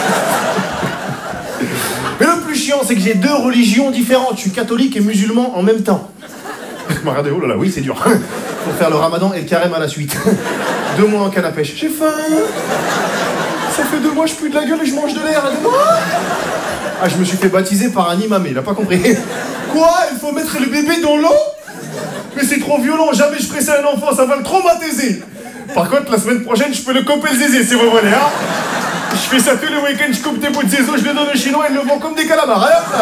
H: Mais le plus chiant, c'est que j'ai 2 religions différentes. Je suis catholique et musulman en même temps. Regardez, oh là là, oui, c'est dur. Pour faire le ramadan et le carême à la suite. 2 mois en canne à pêche. J'ai faim. Ça fait 2 mois, je pue de la gueule et je mange de l'air. Ah, je me suis fait baptiser par un imam, il a pas compris. Quoi? Il faut mettre le bébé dans l'eau? Mais c'est trop violent, jamais je ferai ça à un enfant, ça va le traumatiser. Par contre, la semaine prochaine, je peux le couper le zézé, si vous voulez, hein. Je fais ça tous les week-ends, je coupe des bouts de zézo, je le donne aux Chinois, ils le vendent comme des calamars, hein.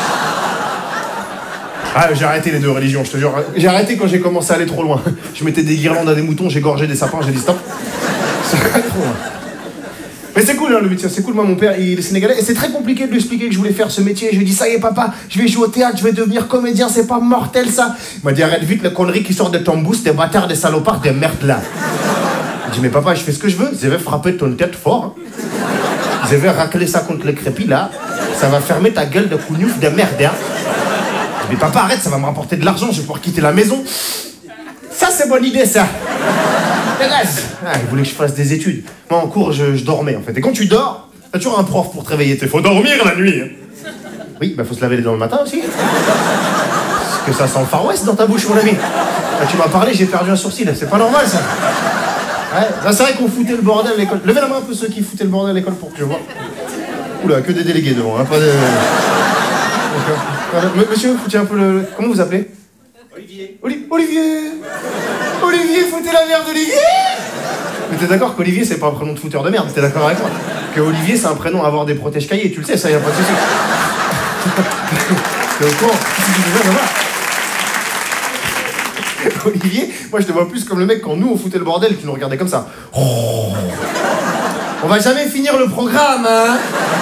H: Ah, j'ai arrêté les 2 religions, je te jure. J'ai arrêté quand j'ai commencé à aller trop loin. Je mettais des guirlandes à des moutons, j'ai gorgé des sapins, j'ai dit stop. C'est trop loin. Mais c'est cool, hein, le métier, c'est cool. Moi, mon père, il est sénégalais. Et c'est très compliqué de lui expliquer que je voulais faire ce métier. Je lui ai dit, ça y est, papa, je vais jouer au théâtre, je vais devenir comédien, c'est pas mortel, ça. Il m'a dit, arrête vite les conneries qui sortent de ton boost, des bâtards, des salopards, des merdes, là. Je dis, mais papa, je fais ce que je veux. Je vais frapper ton tête fort. Hein. Je vais racler ça contre le crépi, là. Ça va fermer ta gueule de cougnouf de merde, hein. Je dis, mais papa, arrête, ça va me rapporter de l'argent, je vais pouvoir quitter la maison. Ça, c'est bonne idée, ça. Ah, il voulait que je fasse des études. Moi, en cours, je dormais, en fait. Et quand tu dors, t'as toujours un prof pour te réveiller. Il faut dormir la nuit. Hein. Oui, bah faut se laver les dents le matin aussi. Parce que ça sent le Far West dans ta bouche, mon ami. Quand tu m'as parlé, j'ai perdu un sourcil. C'est pas normal, ça. Ouais, là, c'est vrai qu'on foutait le bordel à l'école. Levez la main un peu ceux qui foutaient le bordel à l'école pour que je vois. Oula, que des délégués devant, hein, pas de... Monsieur, foutez un peu le... Comment vous appelez? Olivier. Olivier, foutez la merde d'Olivier. Mais t'es d'accord qu'Olivier, c'est pas un prénom de fouteur de merde, t'es d'accord avec moi? Que Olivier, c'est un prénom à avoir des protèges cahiers, tu le sais, ça, y a pas de souci. T'es au courant? Olivier, moi je te vois plus comme le mec quand nous on foutait le bordel, tu nous regardais comme ça. Oh. On va jamais finir le programme, hein.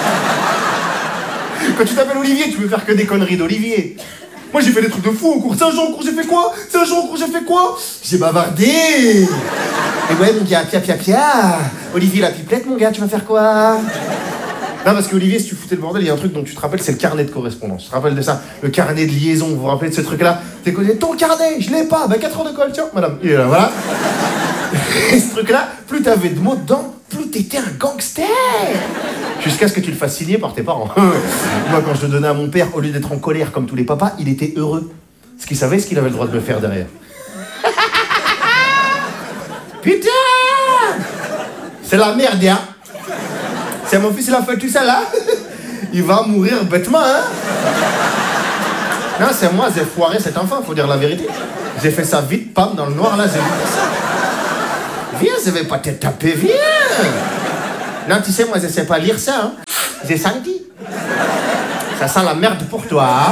H: Quand tu t'appelles Olivier, tu veux faire que des conneries d'Olivier. Moi j'ai fait des trucs de fou au cours. C'est un jour au cours, j'ai fait quoi? C'est un jour au cours, j'ai fait quoi? J'ai bavardé. Et ouais, mon gars, pia. Olivier la pipelette, mon gars, tu vas faire quoi? Non, parce qu'Olivier, si tu foutais le bordel, il y a un truc dont tu te rappelles, c'est le carnet de correspondance. Tu te rappelles de ça? Le carnet de liaison, vous vous rappelez de ce truc-là? T'es connu, ton carnet, je l'ai pas. Bah 4 heures de colle, tiens, madame. Et là, voilà. Et ce truc-là, plus t'avais de mots dedans, plus t'étais un gangster. Jusqu'à ce que tu le fasses signer par tes parents. Moi, quand je le donnais à mon père, au lieu d'être en colère comme tous les papas, il était heureux. Parce qu'il savait ce qu'il avait le droit de me faire derrière. Putain! C'est la merde, hein? C'est mon fils, il a fait tout ça là? Il va mourir bêtement, hein? Non, c'est moi, j'ai foiré cet enfant, faut dire la vérité. J'ai fait ça vite, pam, dans le noir là, j'ai vu ça. Viens, je vais pas te taper, viens! Non, tu sais, moi, je sais pas lire ça, hein? J'ai senti. Ça sent la merde pour toi, hein?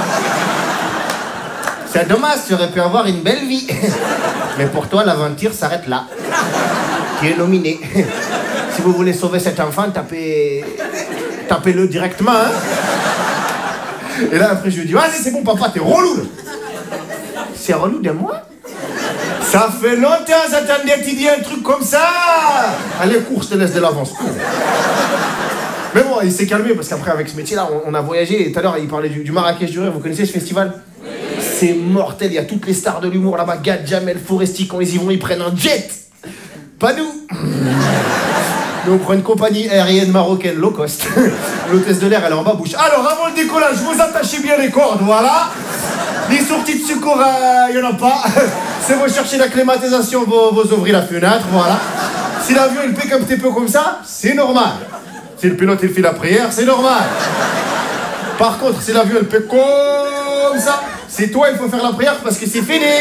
H: C'est dommage, tu aurais pu avoir une belle vie. Mais pour toi, l'aventure s'arrête là. Tu es nominé. Si vous voulez sauver cet enfant, tapez-le directement, hein? Et là, après, je lui dis, vas-y, c'est bon, papa, t'es relou, là. C'est relou de moi? Ça fait longtemps, j'attendais que tu dis un truc comme ça. Allez, cours, je te laisse de l'avance. Mais bon, il s'est calmé, parce qu'après, avec ce métier-là, on a voyagé. Et tout à l'heure, il parlait du Marrakech du Rire. Vous connaissez ce festival? C'est mortel, il y a toutes les stars de l'humour là-bas. Gad, Jamel, Foresti, quand ils y vont, ils prennent un jet. Pas nous. Nous, on prend une compagnie aérienne marocaine low cost. L'hôtesse de l'air, elle est en bas bouche. Alors, avant le décollage, vous attachez bien les cordes, voilà. Les sorties de secours, il n'y en a pas. C'est vous chercher la climatisation, vous ouvrez la fenêtre, voilà. Si l'avion, il pique un petit peu comme ça, c'est normal. Si le pilote, il fait la prière, c'est normal. Par contre, si l'avion, il pique comme ça, c'est toi, il faut faire la prière parce que c'est fini.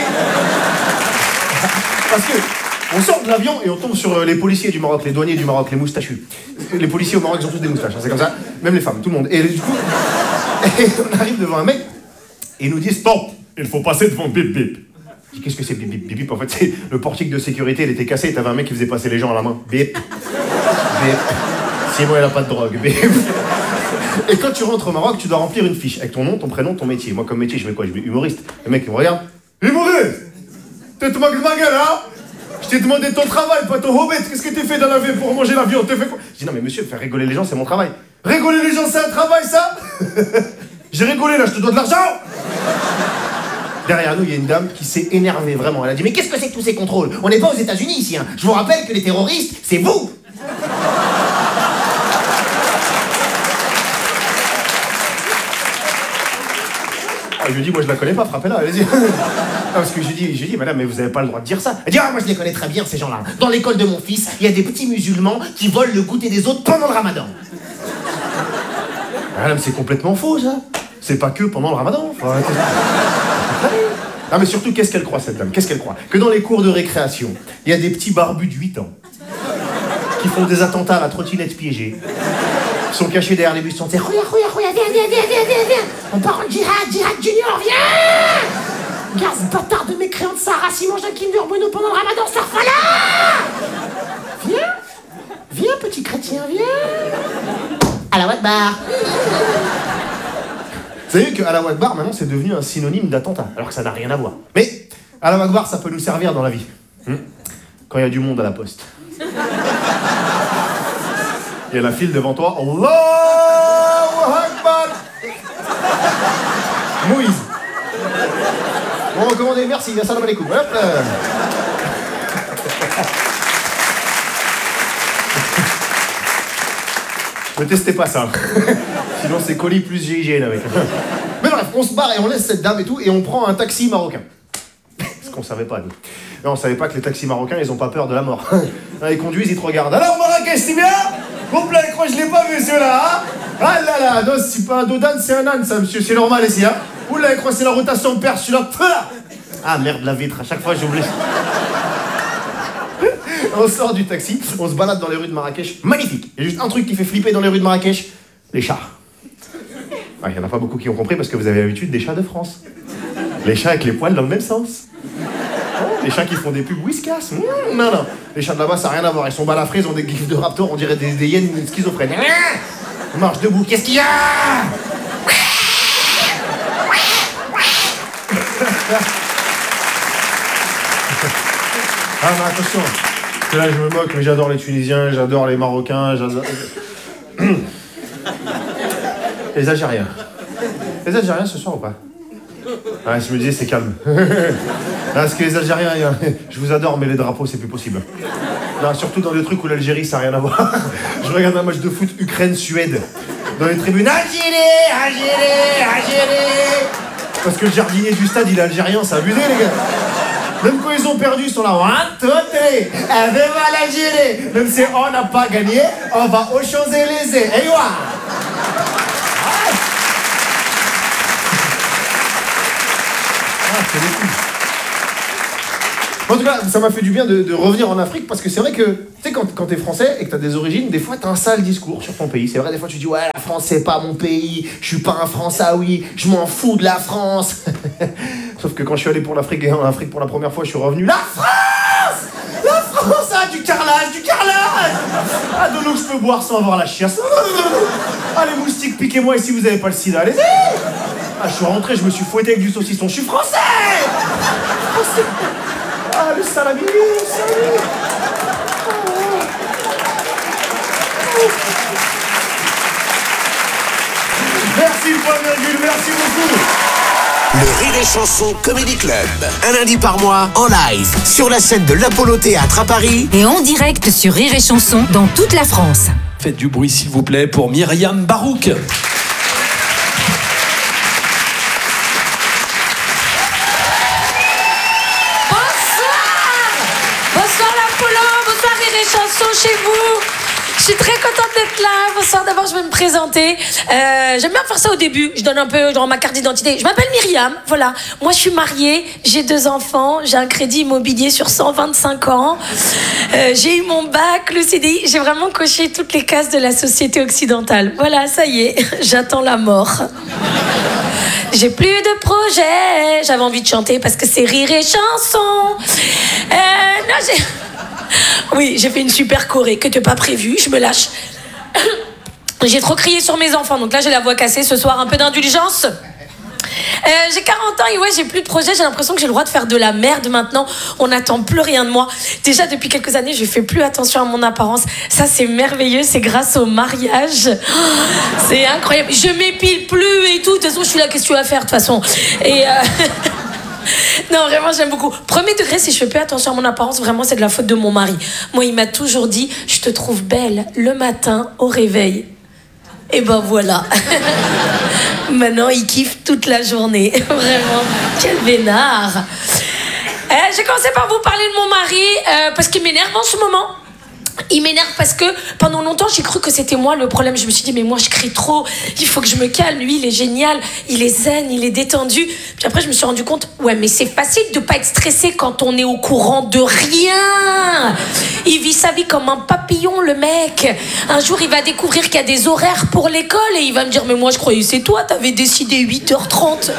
H: Parce que on sort de l'avion et on tombe sur les policiers du Maroc, les douaniers du Maroc, les moustachus. Les policiers au Maroc, ils ont tous des moustaches, hein, c'est comme ça. Même les femmes, tout le monde. Et du coup, on arrive devant un mec et il nous dit stop, il faut passer devant bip bip. Je dis qu'est-ce que c'est bip bip? Bip bip, en fait, c'est le portique de sécurité, il était cassé et t'avais un mec qui faisait passer les gens à la main. Bip. Bip. Simon, il a pas de drogue. Bip. Et quand tu rentres au Maroc, tu dois remplir une fiche avec ton nom, ton prénom, ton métier. Moi, comme métier, je mets quoi? Je mets humoriste. Le mec, il me regarde. Humoriste! T'es te moques de ma gueule, hein? Je t'ai demandé ton travail, pas ton hobbit. Qu'est-ce que t'es fait dans la vie pour manger la viande? T'es fait quoi? Je dis non, mais monsieur, faire rigoler les gens, c'est mon travail. Rigoler les gens, c'est un travail, ça? J'ai rigolé, là, je te dois de l'argent! Derrière nous, il y a une dame qui s'est énervée, vraiment. Elle a dit mais qu'est-ce que c'est que tous ces contrôles? On n'est pas aux États-Unis ici, hein. Je vous rappelle que les terroristes, c'est vous! Je lui dis, moi je la connais pas, frappez-la, allez-y. Parce que j'ai dit, madame, mais vous avez pas le droit de dire ça. Elle dit, ah, moi je les connais très bien, ces gens-là. Dans l'école de mon fils, il y a des petits musulmans qui volent le goûter des autres pendant le ramadan. Madame, c'est complètement faux, ça. C'est pas que pendant le ramadan. Faut arrêter. Non, mais surtout, qu'est-ce qu'elle croit, cette dame? Qu'est-ce qu'elle croit? Que dans les cours de récréation, il y a des petits barbus de 8 ans qui font des attentats à la trottinette piégée. Ils sont cachés derrière les bus, ils sont viens, viens. On part en djihad junior, viens! Regarde ce bâtard de mécréant de Sarah, s'il mange un Kinder Bueno pendant le ramadan, ça refait là! Viens, petit chrétien, viens! Allah Akbar! Vous savez que Allah Akbar, maintenant, c'est devenu un synonyme d'attentat, alors que ça n'a rien à voir. Mais Allah Akbar, ça peut nous servir dans la vie. Quand il y a du monde à la poste. Il y a la file devant toi. Allahu Akbar! Moïse. Bon, recommandé, merci. Salam alaikum. Hop là. Ne testez pas ça. Sinon, c'est colis plus GIGN avec. Mais bref, on se barre et on laisse cette dame et tout, et on prend un taxi marocain. Ce qu'on savait pas, nous. Non, on savait pas que les taxis marocains, ils ont pas peur de la mort. Ils conduisent, ils te regardent. Alors, Marrakech, c'est bien? Hop là, je crois que je l'ai pas vu, celui-là, hein? Ah là là, non, c'est pas un dodan, c'est un âne, ça, monsieur, c'est normal ici, hein? Oula, je crois que c'est la rotation de perche, celui-là. Ah merde, la vitre, à chaque fois j'oublie. On sort du taxi, on se balade dans les rues de Marrakech. Magnifique! Il y a juste un truc qui fait flipper dans les rues de Marrakech, les chats. Il y en a pas beaucoup qui ont compris parce que vous avez l'habitude des chats de France. Les chats avec les poils dans le même sens. Les chats qui font des pubs Whiskas. Non. Les chats de là-bas, ça n'a rien à voir. Ils sont balafrés, ils ont des griffes de raptor, on dirait des hyènes schizophrènes. Marche debout, qu'est-ce qu'il y a? Ah, mais attention. Parce que là, je me moque, mais j'adore les Tunisiens, j'adore les Marocains, j'adore... Les Algériens. Les Algériens, ce soir ou pas? Ah, je me disais, c'est calme. Parce que les Algériens, je vous adore, mais les drapeaux, c'est plus possible. Non, surtout dans des trucs où l'Algérie, ça n'a rien à voir. Je regarde un match de foot Ukraine-Suède. Dans les tribunes, Algérie! Parce que le jardinier du stade, il est algérien, c'est abusé, les gars. Même quand ils ont perdu, ils sont là. Viva l'Algérie. Même si on n'a pas gagné, on va aux Champs-Élysées. Et voilà. C'est des coups. En tout cas, ça m'a fait du bien de revenir en Afrique parce que c'est vrai que, tu sais, quand t'es français et que t'as des origines, des fois t'as un sale discours sur ton pays. C'est vrai, des fois tu dis, ouais, la France c'est pas mon pays, je suis pas un Françaoui, je m'en fous de la France. Sauf que quand je suis allé pour l'Afrique et en Afrique pour la première fois, je suis revenu. La France! La France! Ah, du carrelage, du carrelage! Ah, de l'eau que je peux boire sans avoir la chiasse. Ah, les moustiques, piquez-moi et si vous avez pas le sida, allez-y! Ah, je suis rentré, je me suis fouetté avec du saucisson, je suis français! Français! Ah, le salami, le salami. Merci, point virgule, merci beaucoup.
D: Le Rire et Chanson Comedy Club. Un lundi par mois, en live, sur la scène de l'Apollo Théâtre à Paris.
C: Et en direct sur Rire et Chanson dans toute la France.
B: Faites du bruit s'il vous plaît pour Myriam Barouk.
J: Chanson chez vous. Je suis très contente d'être là. Bonsoir, d'abord je vais me présenter. J'aime bien faire ça au début. Je donne un peu genre ma carte d'identité. Je m'appelle Myriam, voilà. Moi je suis mariée, j'ai 2 enfants, j'ai un crédit immobilier sur 125 ans. J'ai eu mon bac, le CDI. J'ai vraiment coché toutes les cases de la société occidentale. Voilà, ça y est, j'attends la mort. J'ai plus de projet. J'avais envie de chanter parce que c'est Rire et Chanson. Oui, j'ai fait une super choré que t'as pas prévue, je me lâche. J'ai trop crié sur mes enfants, donc là j'ai la voix cassée ce soir, un peu d'indulgence. J'ai 40 ans et ouais, j'ai plus de projet, j'ai l'impression que j'ai le droit de faire de la merde maintenant. On n'attend plus rien de moi. Déjà depuis quelques années, je fais plus attention à mon apparence. Ça c'est merveilleux, c'est grâce au mariage. C'est incroyable. Je m'épile plus et tout. De toute façon, je suis là, qu'est-ce que tu vas faire de toute façon. Et non, vraiment, j'aime beaucoup. Premier degré, si je fais plus attention à mon apparence, vraiment, c'est de la faute de mon mari. Moi, il m'a toujours dit, je te trouve belle le matin au réveil. Et ben voilà. Maintenant, il kiffe toute la journée. Vraiment, quel vénard. J'ai commencé par vous parler de mon mari parce qu'il m'énerve en ce moment. Il m'énerve parce que pendant longtemps j'ai cru que c'était moi le problème. Je me suis dit mais moi je crie trop, il faut que je me calme. Lui il est génial, il est zen, il est détendu. Puis après je me suis rendu compte, ouais mais c'est facile de pas être stressé quand on est au courant de rien. Il vit sa vie comme un papillon le mec. Un jour il va découvrir qu'il y a des horaires pour l'école et il va me dire mais moi je croyais c'est toi, t'avais décidé 8h30.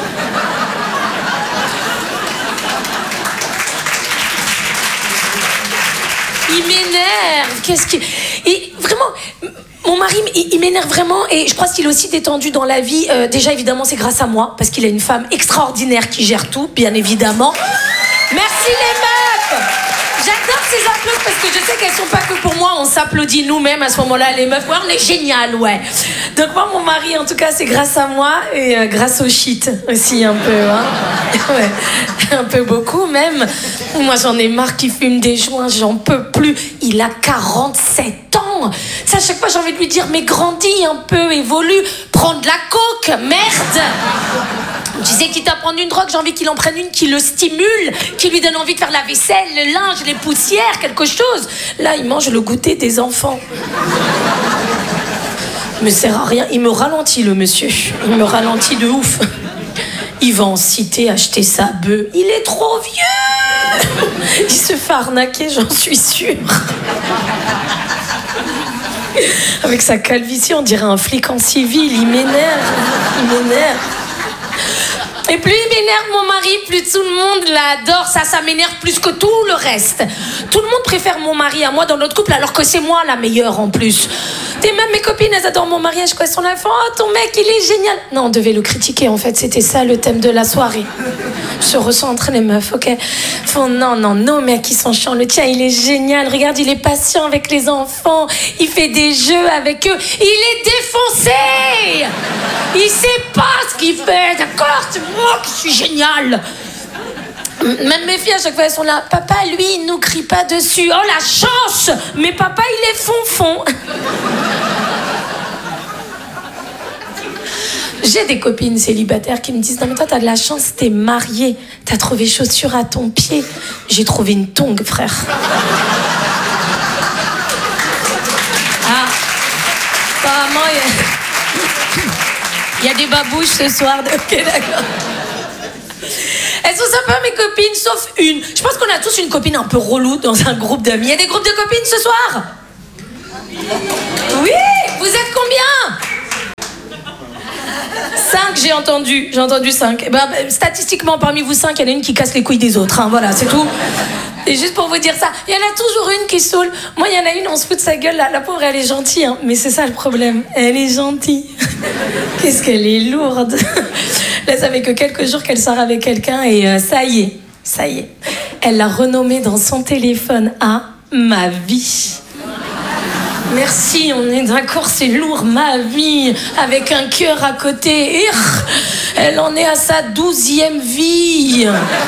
J: Il m'énerve. Qu'est-ce qu'il... Vraiment, mon mari, il m'énerve vraiment et je crois qu'il est aussi détendu dans la vie. Déjà, évidemment, c'est grâce à moi parce qu'il a une femme extraordinaire qui gère tout, bien évidemment. Merci les meufs. J'adore ces applaudissements parce que je sais qu'elles sont pas que pour moi. On s'applaudit nous-mêmes à ce moment-là, les meufs. Ouais, on est génial, ouais. Donc moi, mon mari, en tout cas, c'est grâce à moi et grâce au shit aussi un peu, hein. Ouais, un peu beaucoup même. Moi, j'en ai marre qu'il fume des joints, j'en peux plus. Il a 47 ans. Ça, à chaque fois, j'ai envie de lui dire, mais grandis un peu, évolue, prends de la coke, merde. Tu sais, quitte à prendre une drogue, j'ai envie qu'il en prenne une qui le stimule, qui lui donne envie de faire la vaisselle, le linge, les poussières, quelque chose. Là, il mange le goûter des enfants. Me sert à rien. Il me ralentit, le monsieur. Il me ralentit de ouf. Il va en cité acheter sa bœuf. Il est trop vieux. Il se fait arnaquer, j'en suis sûre. Avec sa calvitie, on dirait un flic en civil. Il m'énerve. Il m'énerve. Et plus il m'énerve mon mari, plus tout le monde l'adore. Ça m'énerve plus que tout le reste. Tout le monde préfère mon mari à moi dans notre couple, alors que c'est moi la meilleure en plus. Et même mes copines, elles adorent mon mariage, quoi. Elles sont là, oh ton mec, il est génial. Non, on devait le critiquer en fait, c'était ça le thème de la soirée. Je se ressens entre les meufs, ok. Enfin, non, nos mecs, ils sont chiants. Le tien, il est génial. Regarde, il est patient avec les enfants. Il fait des jeux avec eux. Il est défoncé. Il sait pas ce qu'il fait, d'accord? C'est moi qui suis génial. Même mes filles, à chaque fois, elles sont là. Papa, lui, il nous crie pas dessus. Oh, la chance! Mais papa, il est fonfon. J'ai des copines célibataires qui me disent « Non mais toi t'as de la chance, t'es mariée, t'as trouvé chaussures à ton pied. » J'ai trouvé une tongue, frère. Ah, apparemment il y a des babouches ce soir. Ok, d'accord. Elles sont sympas mes copines, sauf une. Je pense qu'on a tous une copine un peu relou dans un groupe d'amis. Il y a des groupes de copines ce soir? Oui. Vous êtes combien? 5, j'ai entendu 5. Statistiquement, parmi vous 5, il y en a une qui casse les couilles des autres. Hein, voilà, c'est tout. Et juste pour vous dire ça, il y en a toujours une qui saoule. Moi, il y en a une, on se fout de sa gueule. La pauvre, elle est gentille. Hein, mais c'est ça le problème. Elle est gentille. Qu'est-ce qu'elle est lourde. Là, ça fait que quelques jours qu'elle sort avec quelqu'un et ça y est. Elle l'a renommé dans son téléphone à ma vie. Merci, on est d'accord, c'est lourd, ma vie, avec un cœur à côté. Elle en est à sa 12e vie.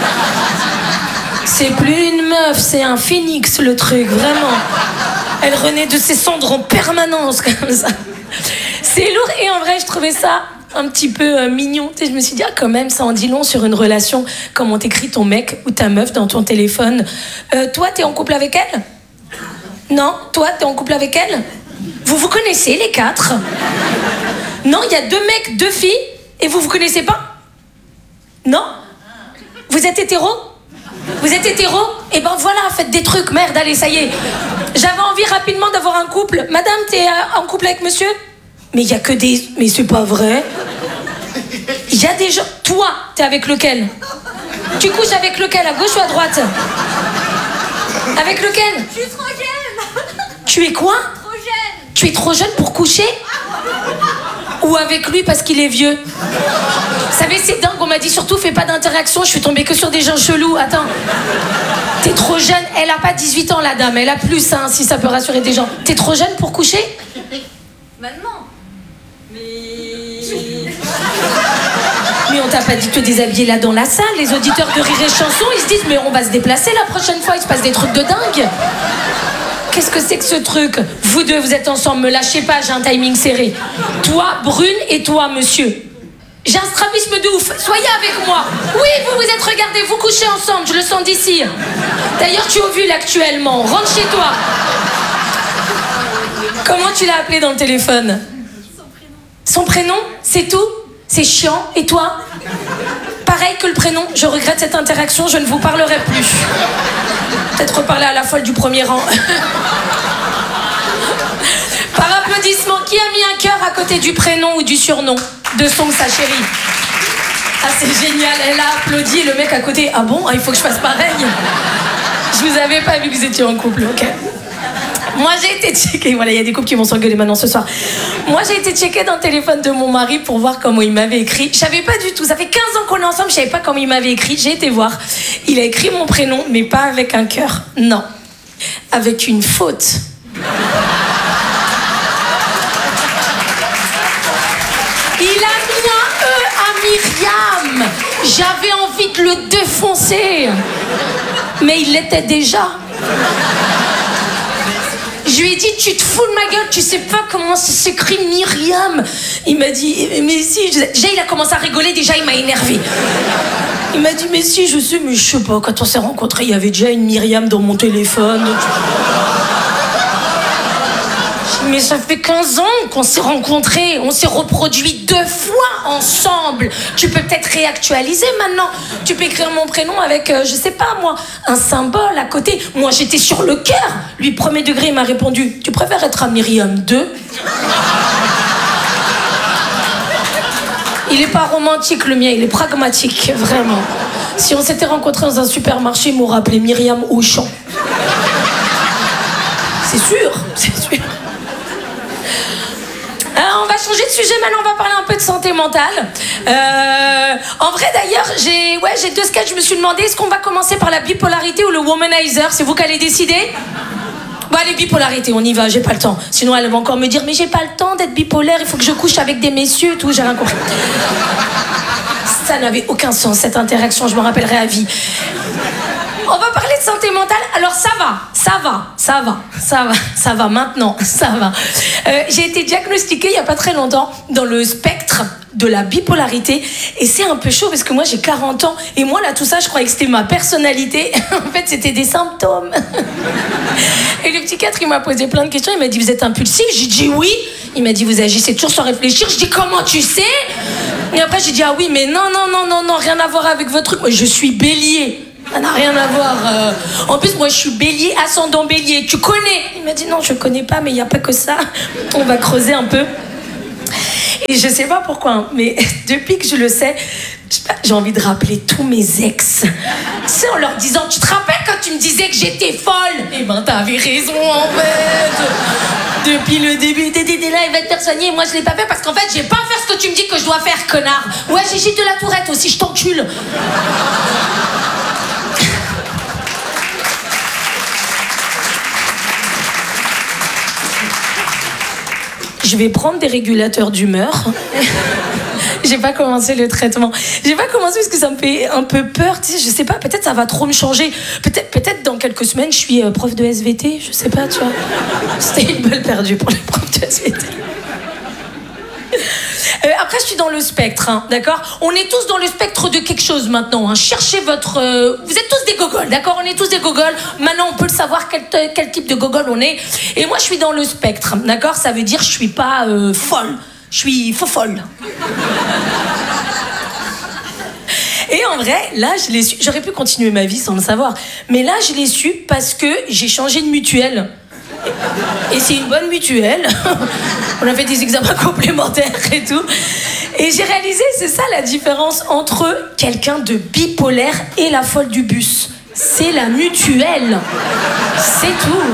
J: C'est plus une meuf, c'est un phénix le truc, vraiment. Elle renaît de ses cendres en permanence, comme ça. C'est lourd et en vrai, je trouvais ça un petit peu mignon. Tu sais, je me suis dit, quand même, ça en dit long sur une relation. Comment t'écris ton mec ou ta meuf dans ton téléphone. Toi, t'es en couple avec elle ? Non, toi, t'es en couple avec elle? Vous vous connaissez, les 4? Non, il y a 2 mecs, 2 filles, et vous connaissez pas? Non? Vous êtes hétéro? Vous êtes hétéro? Eh ben voilà, faites des trucs, merde, allez, ça y est. J'avais envie rapidement d'avoir un couple. Madame, t'es en couple avec monsieur? Mais il y a que des... Mais c'est pas vrai. Il y a des gens... Toi, t'es avec lequel? Tu couches avec lequel, à gauche ou à droite? Avec lequel?
K: Je suis trop jeune.
J: Tu es quoi?
K: Trop jeune.
J: Tu es trop jeune pour coucher? Ou avec lui parce qu'il est vieux? Vous savez, c'est dingue, on m'a dit surtout fais pas d'interaction, je suis tombée que sur des gens chelous. Attends. T'es trop jeune, elle a pas 18 ans la dame, elle a plus, hein, si ça peut rassurer des gens. T'es trop jeune pour coucher?
K: Bah non.
J: Mais on t'a pas dit de te déshabiller là dans la salle. Les auditeurs de Rire et Chanson, ils se disent mais on va se déplacer la prochaine fois, il se passe des trucs de dingue. Qu'est-ce que c'est que ce truc? Vous deux, vous êtes ensemble, me lâchez pas, j'ai un timing serré. Toi, Brune, et toi, monsieur. J'ai un strabisme de ouf, soyez avec moi. Oui, vous vous êtes regardés, vous couchez ensemble, je le sens d'ici. D'ailleurs, tu ovules actuellement, rentre chez toi. Comment tu l'as appelé dans le téléphone? Son prénom, c'est tout? C'est chiant. Et toi? Pareil que le prénom, je regrette cette interaction, je ne vous parlerai plus. Peut-être reparler à la folle du premier rang. Par applaudissement, qui a mis un cœur à côté du prénom ou du surnom de son sa chérie? Ah, c'est génial, elle a applaudi, le mec à côté, ah bon, il faut que je fasse pareil. Je vous avais pas vu que vous étiez en couple, ok. Moi, j'ai été checkée. Voilà, il y a des couples qui vont s'engueuler maintenant ce soir. Moi, j'ai été checkée dans le téléphone de mon mari pour voir comment il m'avait écrit. Je savais pas du tout. Ça fait 15 ans qu'on est ensemble, je savais pas comment il m'avait écrit. J'ai été voir. Il a écrit mon prénom, mais pas avec un cœur. Non. Avec une faute. Il a mis un E à Myriam. J'avais envie de le défoncer. Mais il l'était déjà. Je lui ai dit, tu te fous de ma gueule, tu sais pas comment ça s'écrit Myriam. Il m'a dit, mais si. Déjà, il a commencé à rigoler, déjà, il m'a énervé. Il m'a dit, mais si, je sais, mais je sais pas. Quand on s'est rencontrés, il y avait déjà une Myriam dans mon téléphone. Mais ça fait 15 ans qu'on s'est rencontrés, on s'est reproduit 2 fois ensemble. Tu peux peut-être réactualiser maintenant. Tu peux écrire mon prénom avec, je sais pas moi, un symbole à côté. Moi j'étais sur le cœur. Lui, premier degré, il m'a répondu, tu préfères être à Myriam 2? Il est pas romantique le mien, il est pragmatique, vraiment. Si on s'était rencontrés dans un supermarché, il m'aurait appelé Myriam Auchan. C'est sûr, c'est sûr. On va changer de sujet maintenant, on va parler un peu de santé mentale. En vrai d'ailleurs, j'ai 2 sketchs, je me suis demandé, est-ce qu'on va commencer par la bipolarité ou le womanizer? C'est vous qui allez décider? Bon allez, bipolarité, on y va, j'ai pas le temps. Sinon elle va encore me dire, mais j'ai pas le temps d'être bipolaire, il faut que je couche avec des messieurs, tout, j'ai rien compris. Ça n'avait aucun sens, cette interaction, je m'en rappellerai à vie. On va parler de santé mentale. Alors ça va maintenant, ça va. J'ai été diagnostiquée il y a pas très longtemps dans le spectre de la bipolarité. Et c'est un peu chaud parce que moi, j'ai 40 ans. Et moi, là, tout ça, je croyais que c'était ma personnalité. En fait, c'était des symptômes. Et le psychiatre, il m'a posé plein de questions. Il m'a dit, vous êtes impulsif? J'ai dit oui. Il m'a dit, vous agissez toujours sans réfléchir. Je dis, comment tu sais? Et après, j'ai dit, ah oui, mais non, rien à voir avec votre truc. Moi, je suis bélier. Ça n'a rien à voir. En plus, moi, je suis bélier, ascendant bélier. Tu connais? Il m'a dit, non, je connais pas, mais il n'y a pas que ça. On va creuser un peu. Et je sais pas pourquoi, hein, mais depuis que je le sais, j'ai envie de rappeler tous mes ex. Tu sais, en leur disant, tu te rappelles quand tu me disais que j'étais folle? Eh ben, t'avais raison, en fait. Depuis le début, t'étais là, il va te faire soigner. Moi, je l'ai pas fait parce qu'en fait, j'ai pas fait ce que tu me dis que je dois faire, connard. Ouais, j'ai Gilles de la Tourette aussi, je t'encule. Je vais prendre des régulateurs d'humeur. J'ai pas commencé le traitement. J'ai pas commencé parce que ça me fait un peu peur. Tu sais, je sais pas, peut-être ça va trop me changer. Peut-être dans quelques semaines, je suis prof de SVT. Je sais pas, tu vois. C'était une balle perdue pour les profs de SVT. Après, je suis dans le spectre, hein, d'accord? On est tous dans le spectre de quelque chose maintenant. Hein. Cherchez votre... Vous êtes tous des gogoles, d'accord? On est tous des gogoles. Maintenant, on peut le savoir quel type de gogole on est. Et moi, je suis dans le spectre, d'accord? Ça veut dire je suis pas folle. Je suis faux folle. Et en vrai, là, je l'ai su. J'aurais pu continuer ma vie sans le savoir. Mais là, je l'ai su parce que j'ai changé de mutuelle. Et c'est une bonne mutuelle. On a fait des examens complémentaires et tout. Et j'ai réalisé, c'est ça la différence entre quelqu'un de bipolaire et la folle du bus. C'est la mutuelle. C'est tout.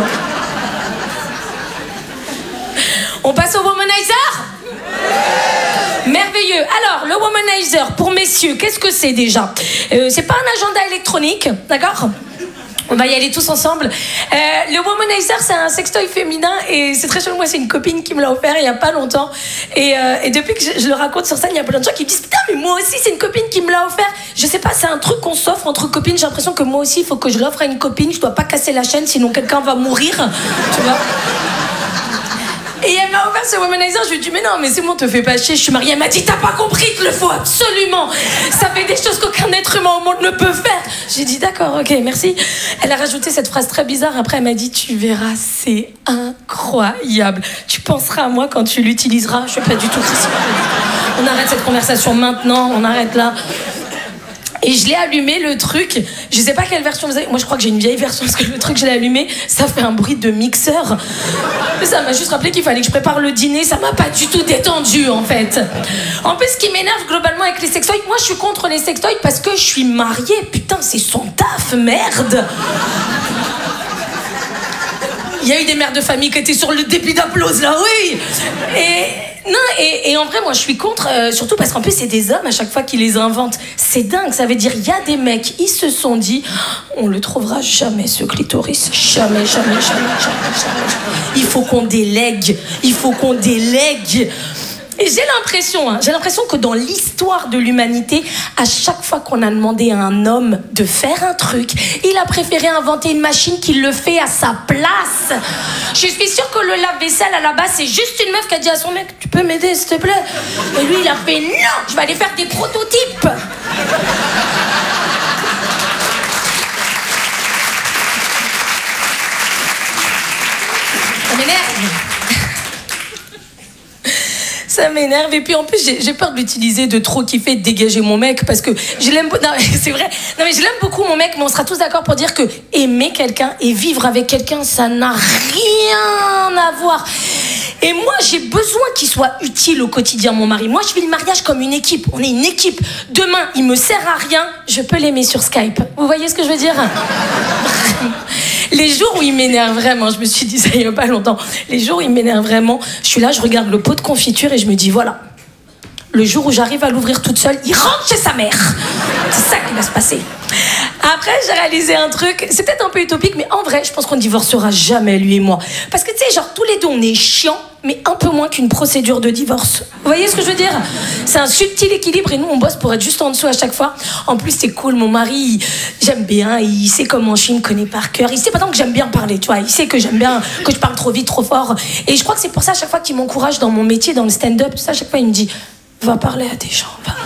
J: On passe au womanizer ? Merveilleux. Alors, le womanizer, pour messieurs, qu'est-ce que c'est déjà ? C'est pas un agenda électronique, d'accord ? On va y aller tous ensemble. Le womanizer, c'est un sextoy féminin et c'est très chelou. Moi, c'est une copine qui me l'a offert il y a pas longtemps. Et depuis que je le raconte sur scène, il y a plein de gens qui me disent « Putain, mais moi aussi, c'est une copine qui me l'a offert. » Je sais pas, c'est un truc qu'on s'offre entre copines. J'ai l'impression que moi aussi, il faut que je l'offre à une copine. Je dois pas casser la chaîne, sinon quelqu'un va mourir. Tu vois ? Et elle m'a offert ce womanizer, je lui ai dit mais non, mais c'est bon, te fais pas chier, je suis mariée. Elle m'a dit t'as pas compris qu'il le faut absolument. Ça fait des choses qu'aucun être humain au monde ne peut faire. J'ai dit d'accord, ok, merci. Elle a rajouté cette phrase très bizarre, après elle m'a dit tu verras, c'est incroyable. Tu penseras à moi quand tu l'utiliseras. Je suis pas du tout Christine. On arrête cette conversation maintenant, on arrête là. Et je l'ai allumé, le truc. Je sais pas quelle version vous avez. Moi, je crois que j'ai une vieille version parce que le truc, je l'ai allumé, ça fait un bruit de mixeur. Ça m'a juste rappelé qu'il fallait que je prépare le dîner. Ça m'a pas du tout détendu, en fait. En plus, ce qui m'énerve globalement avec les sextoys, moi, je suis contre les sextoys parce que je suis mariée. Putain, c'est son taf, merde. Il y a eu des mères de famille qui étaient sur le début d'applause, là, oui. Et en vrai, moi, je suis contre, surtout parce qu'en plus, c'est des hommes à chaque fois qui les inventent. C'est dingue, ça veut dire, il y a des mecs, ils se sont dit, on le trouvera jamais, ce clitoris. Jamais. Il faut qu'on délègue. Et j'ai l'impression que dans l'histoire de l'humanité, à chaque fois qu'on a demandé à un homme de faire un truc, il a préféré inventer une machine qui le fait à sa place. Je suis sûre que le lave-vaisselle, à la base, c'est juste une meuf qui a dit à son mec, tu peux m'aider, s'il te plaît? Et lui, il a fait, non, je vais aller faire des prototypes. Ça m'énerve. Ça m'énerve et puis en plus j'ai peur de l'utiliser, de trop kiffer, de dégager mon mec parce que je l'aime. Non c'est vrai. Non mais je l'aime beaucoup mon mec, mais on sera tous d'accord pour dire que aimer quelqu'un et vivre avec quelqu'un, ça n'a rien à voir. Et moi j'ai besoin qu'il soit utile au quotidien mon mari. Moi je vis le mariage comme une équipe. On est une équipe. Demain il me sert à rien, je peux l'aimer sur Skype. Vous voyez ce que je veux dire? Les jours où il m'énerve vraiment, je me suis dit ça il y a pas longtemps, les jours où il m'énerve vraiment, je suis là, je regarde le pot de confiture et je me dis voilà, le jour où j'arrive à l'ouvrir toute seule, il rentre chez sa mère. C'est ça qui va se passer. Après, j'ai réalisé un truc, c'est peut-être un peu utopique, mais en vrai, je pense qu'on ne divorcera jamais, lui et moi. Parce que tu sais, genre, tous les deux, on est chiants, mais un peu moins qu'une procédure de divorce. Vous voyez ce que je veux dire? C'est un subtil équilibre et nous, on bosse pour être juste en dessous à chaque fois. En plus, c'est cool, mon mari, j'aime bien, il sait comment je suis, il me connaît par cœur. Il sait pas tant que j'aime bien parler, tu vois. Il sait que j'aime bien, que je parle trop vite, trop fort. Et je crois que c'est pour ça, à chaque fois qu'il m'encourage dans mon métier, dans le stand-up, tout ça, à chaque fois, il me dit... Va parler à des gens.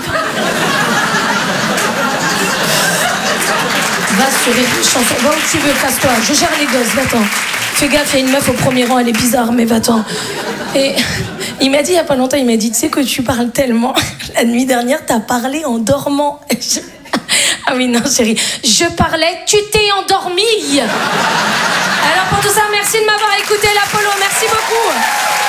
J: Va sur Rire et Chanson. Va où tu veux, casse-toi. Je gère les gosses, va-t'en. Fais gaffe, il y a une meuf au premier rang, elle est bizarre, mais va-t'en. Et il m'a dit il y a pas longtemps, il m'a dit, tu sais que tu parles tellement. La nuit dernière, t'as parlé en dormant. Ah oui, non, chérie. Je parlais, tu t'es endormie. Alors pour tout ça, merci de m'avoir écouté, l'Apollo. Merci beaucoup.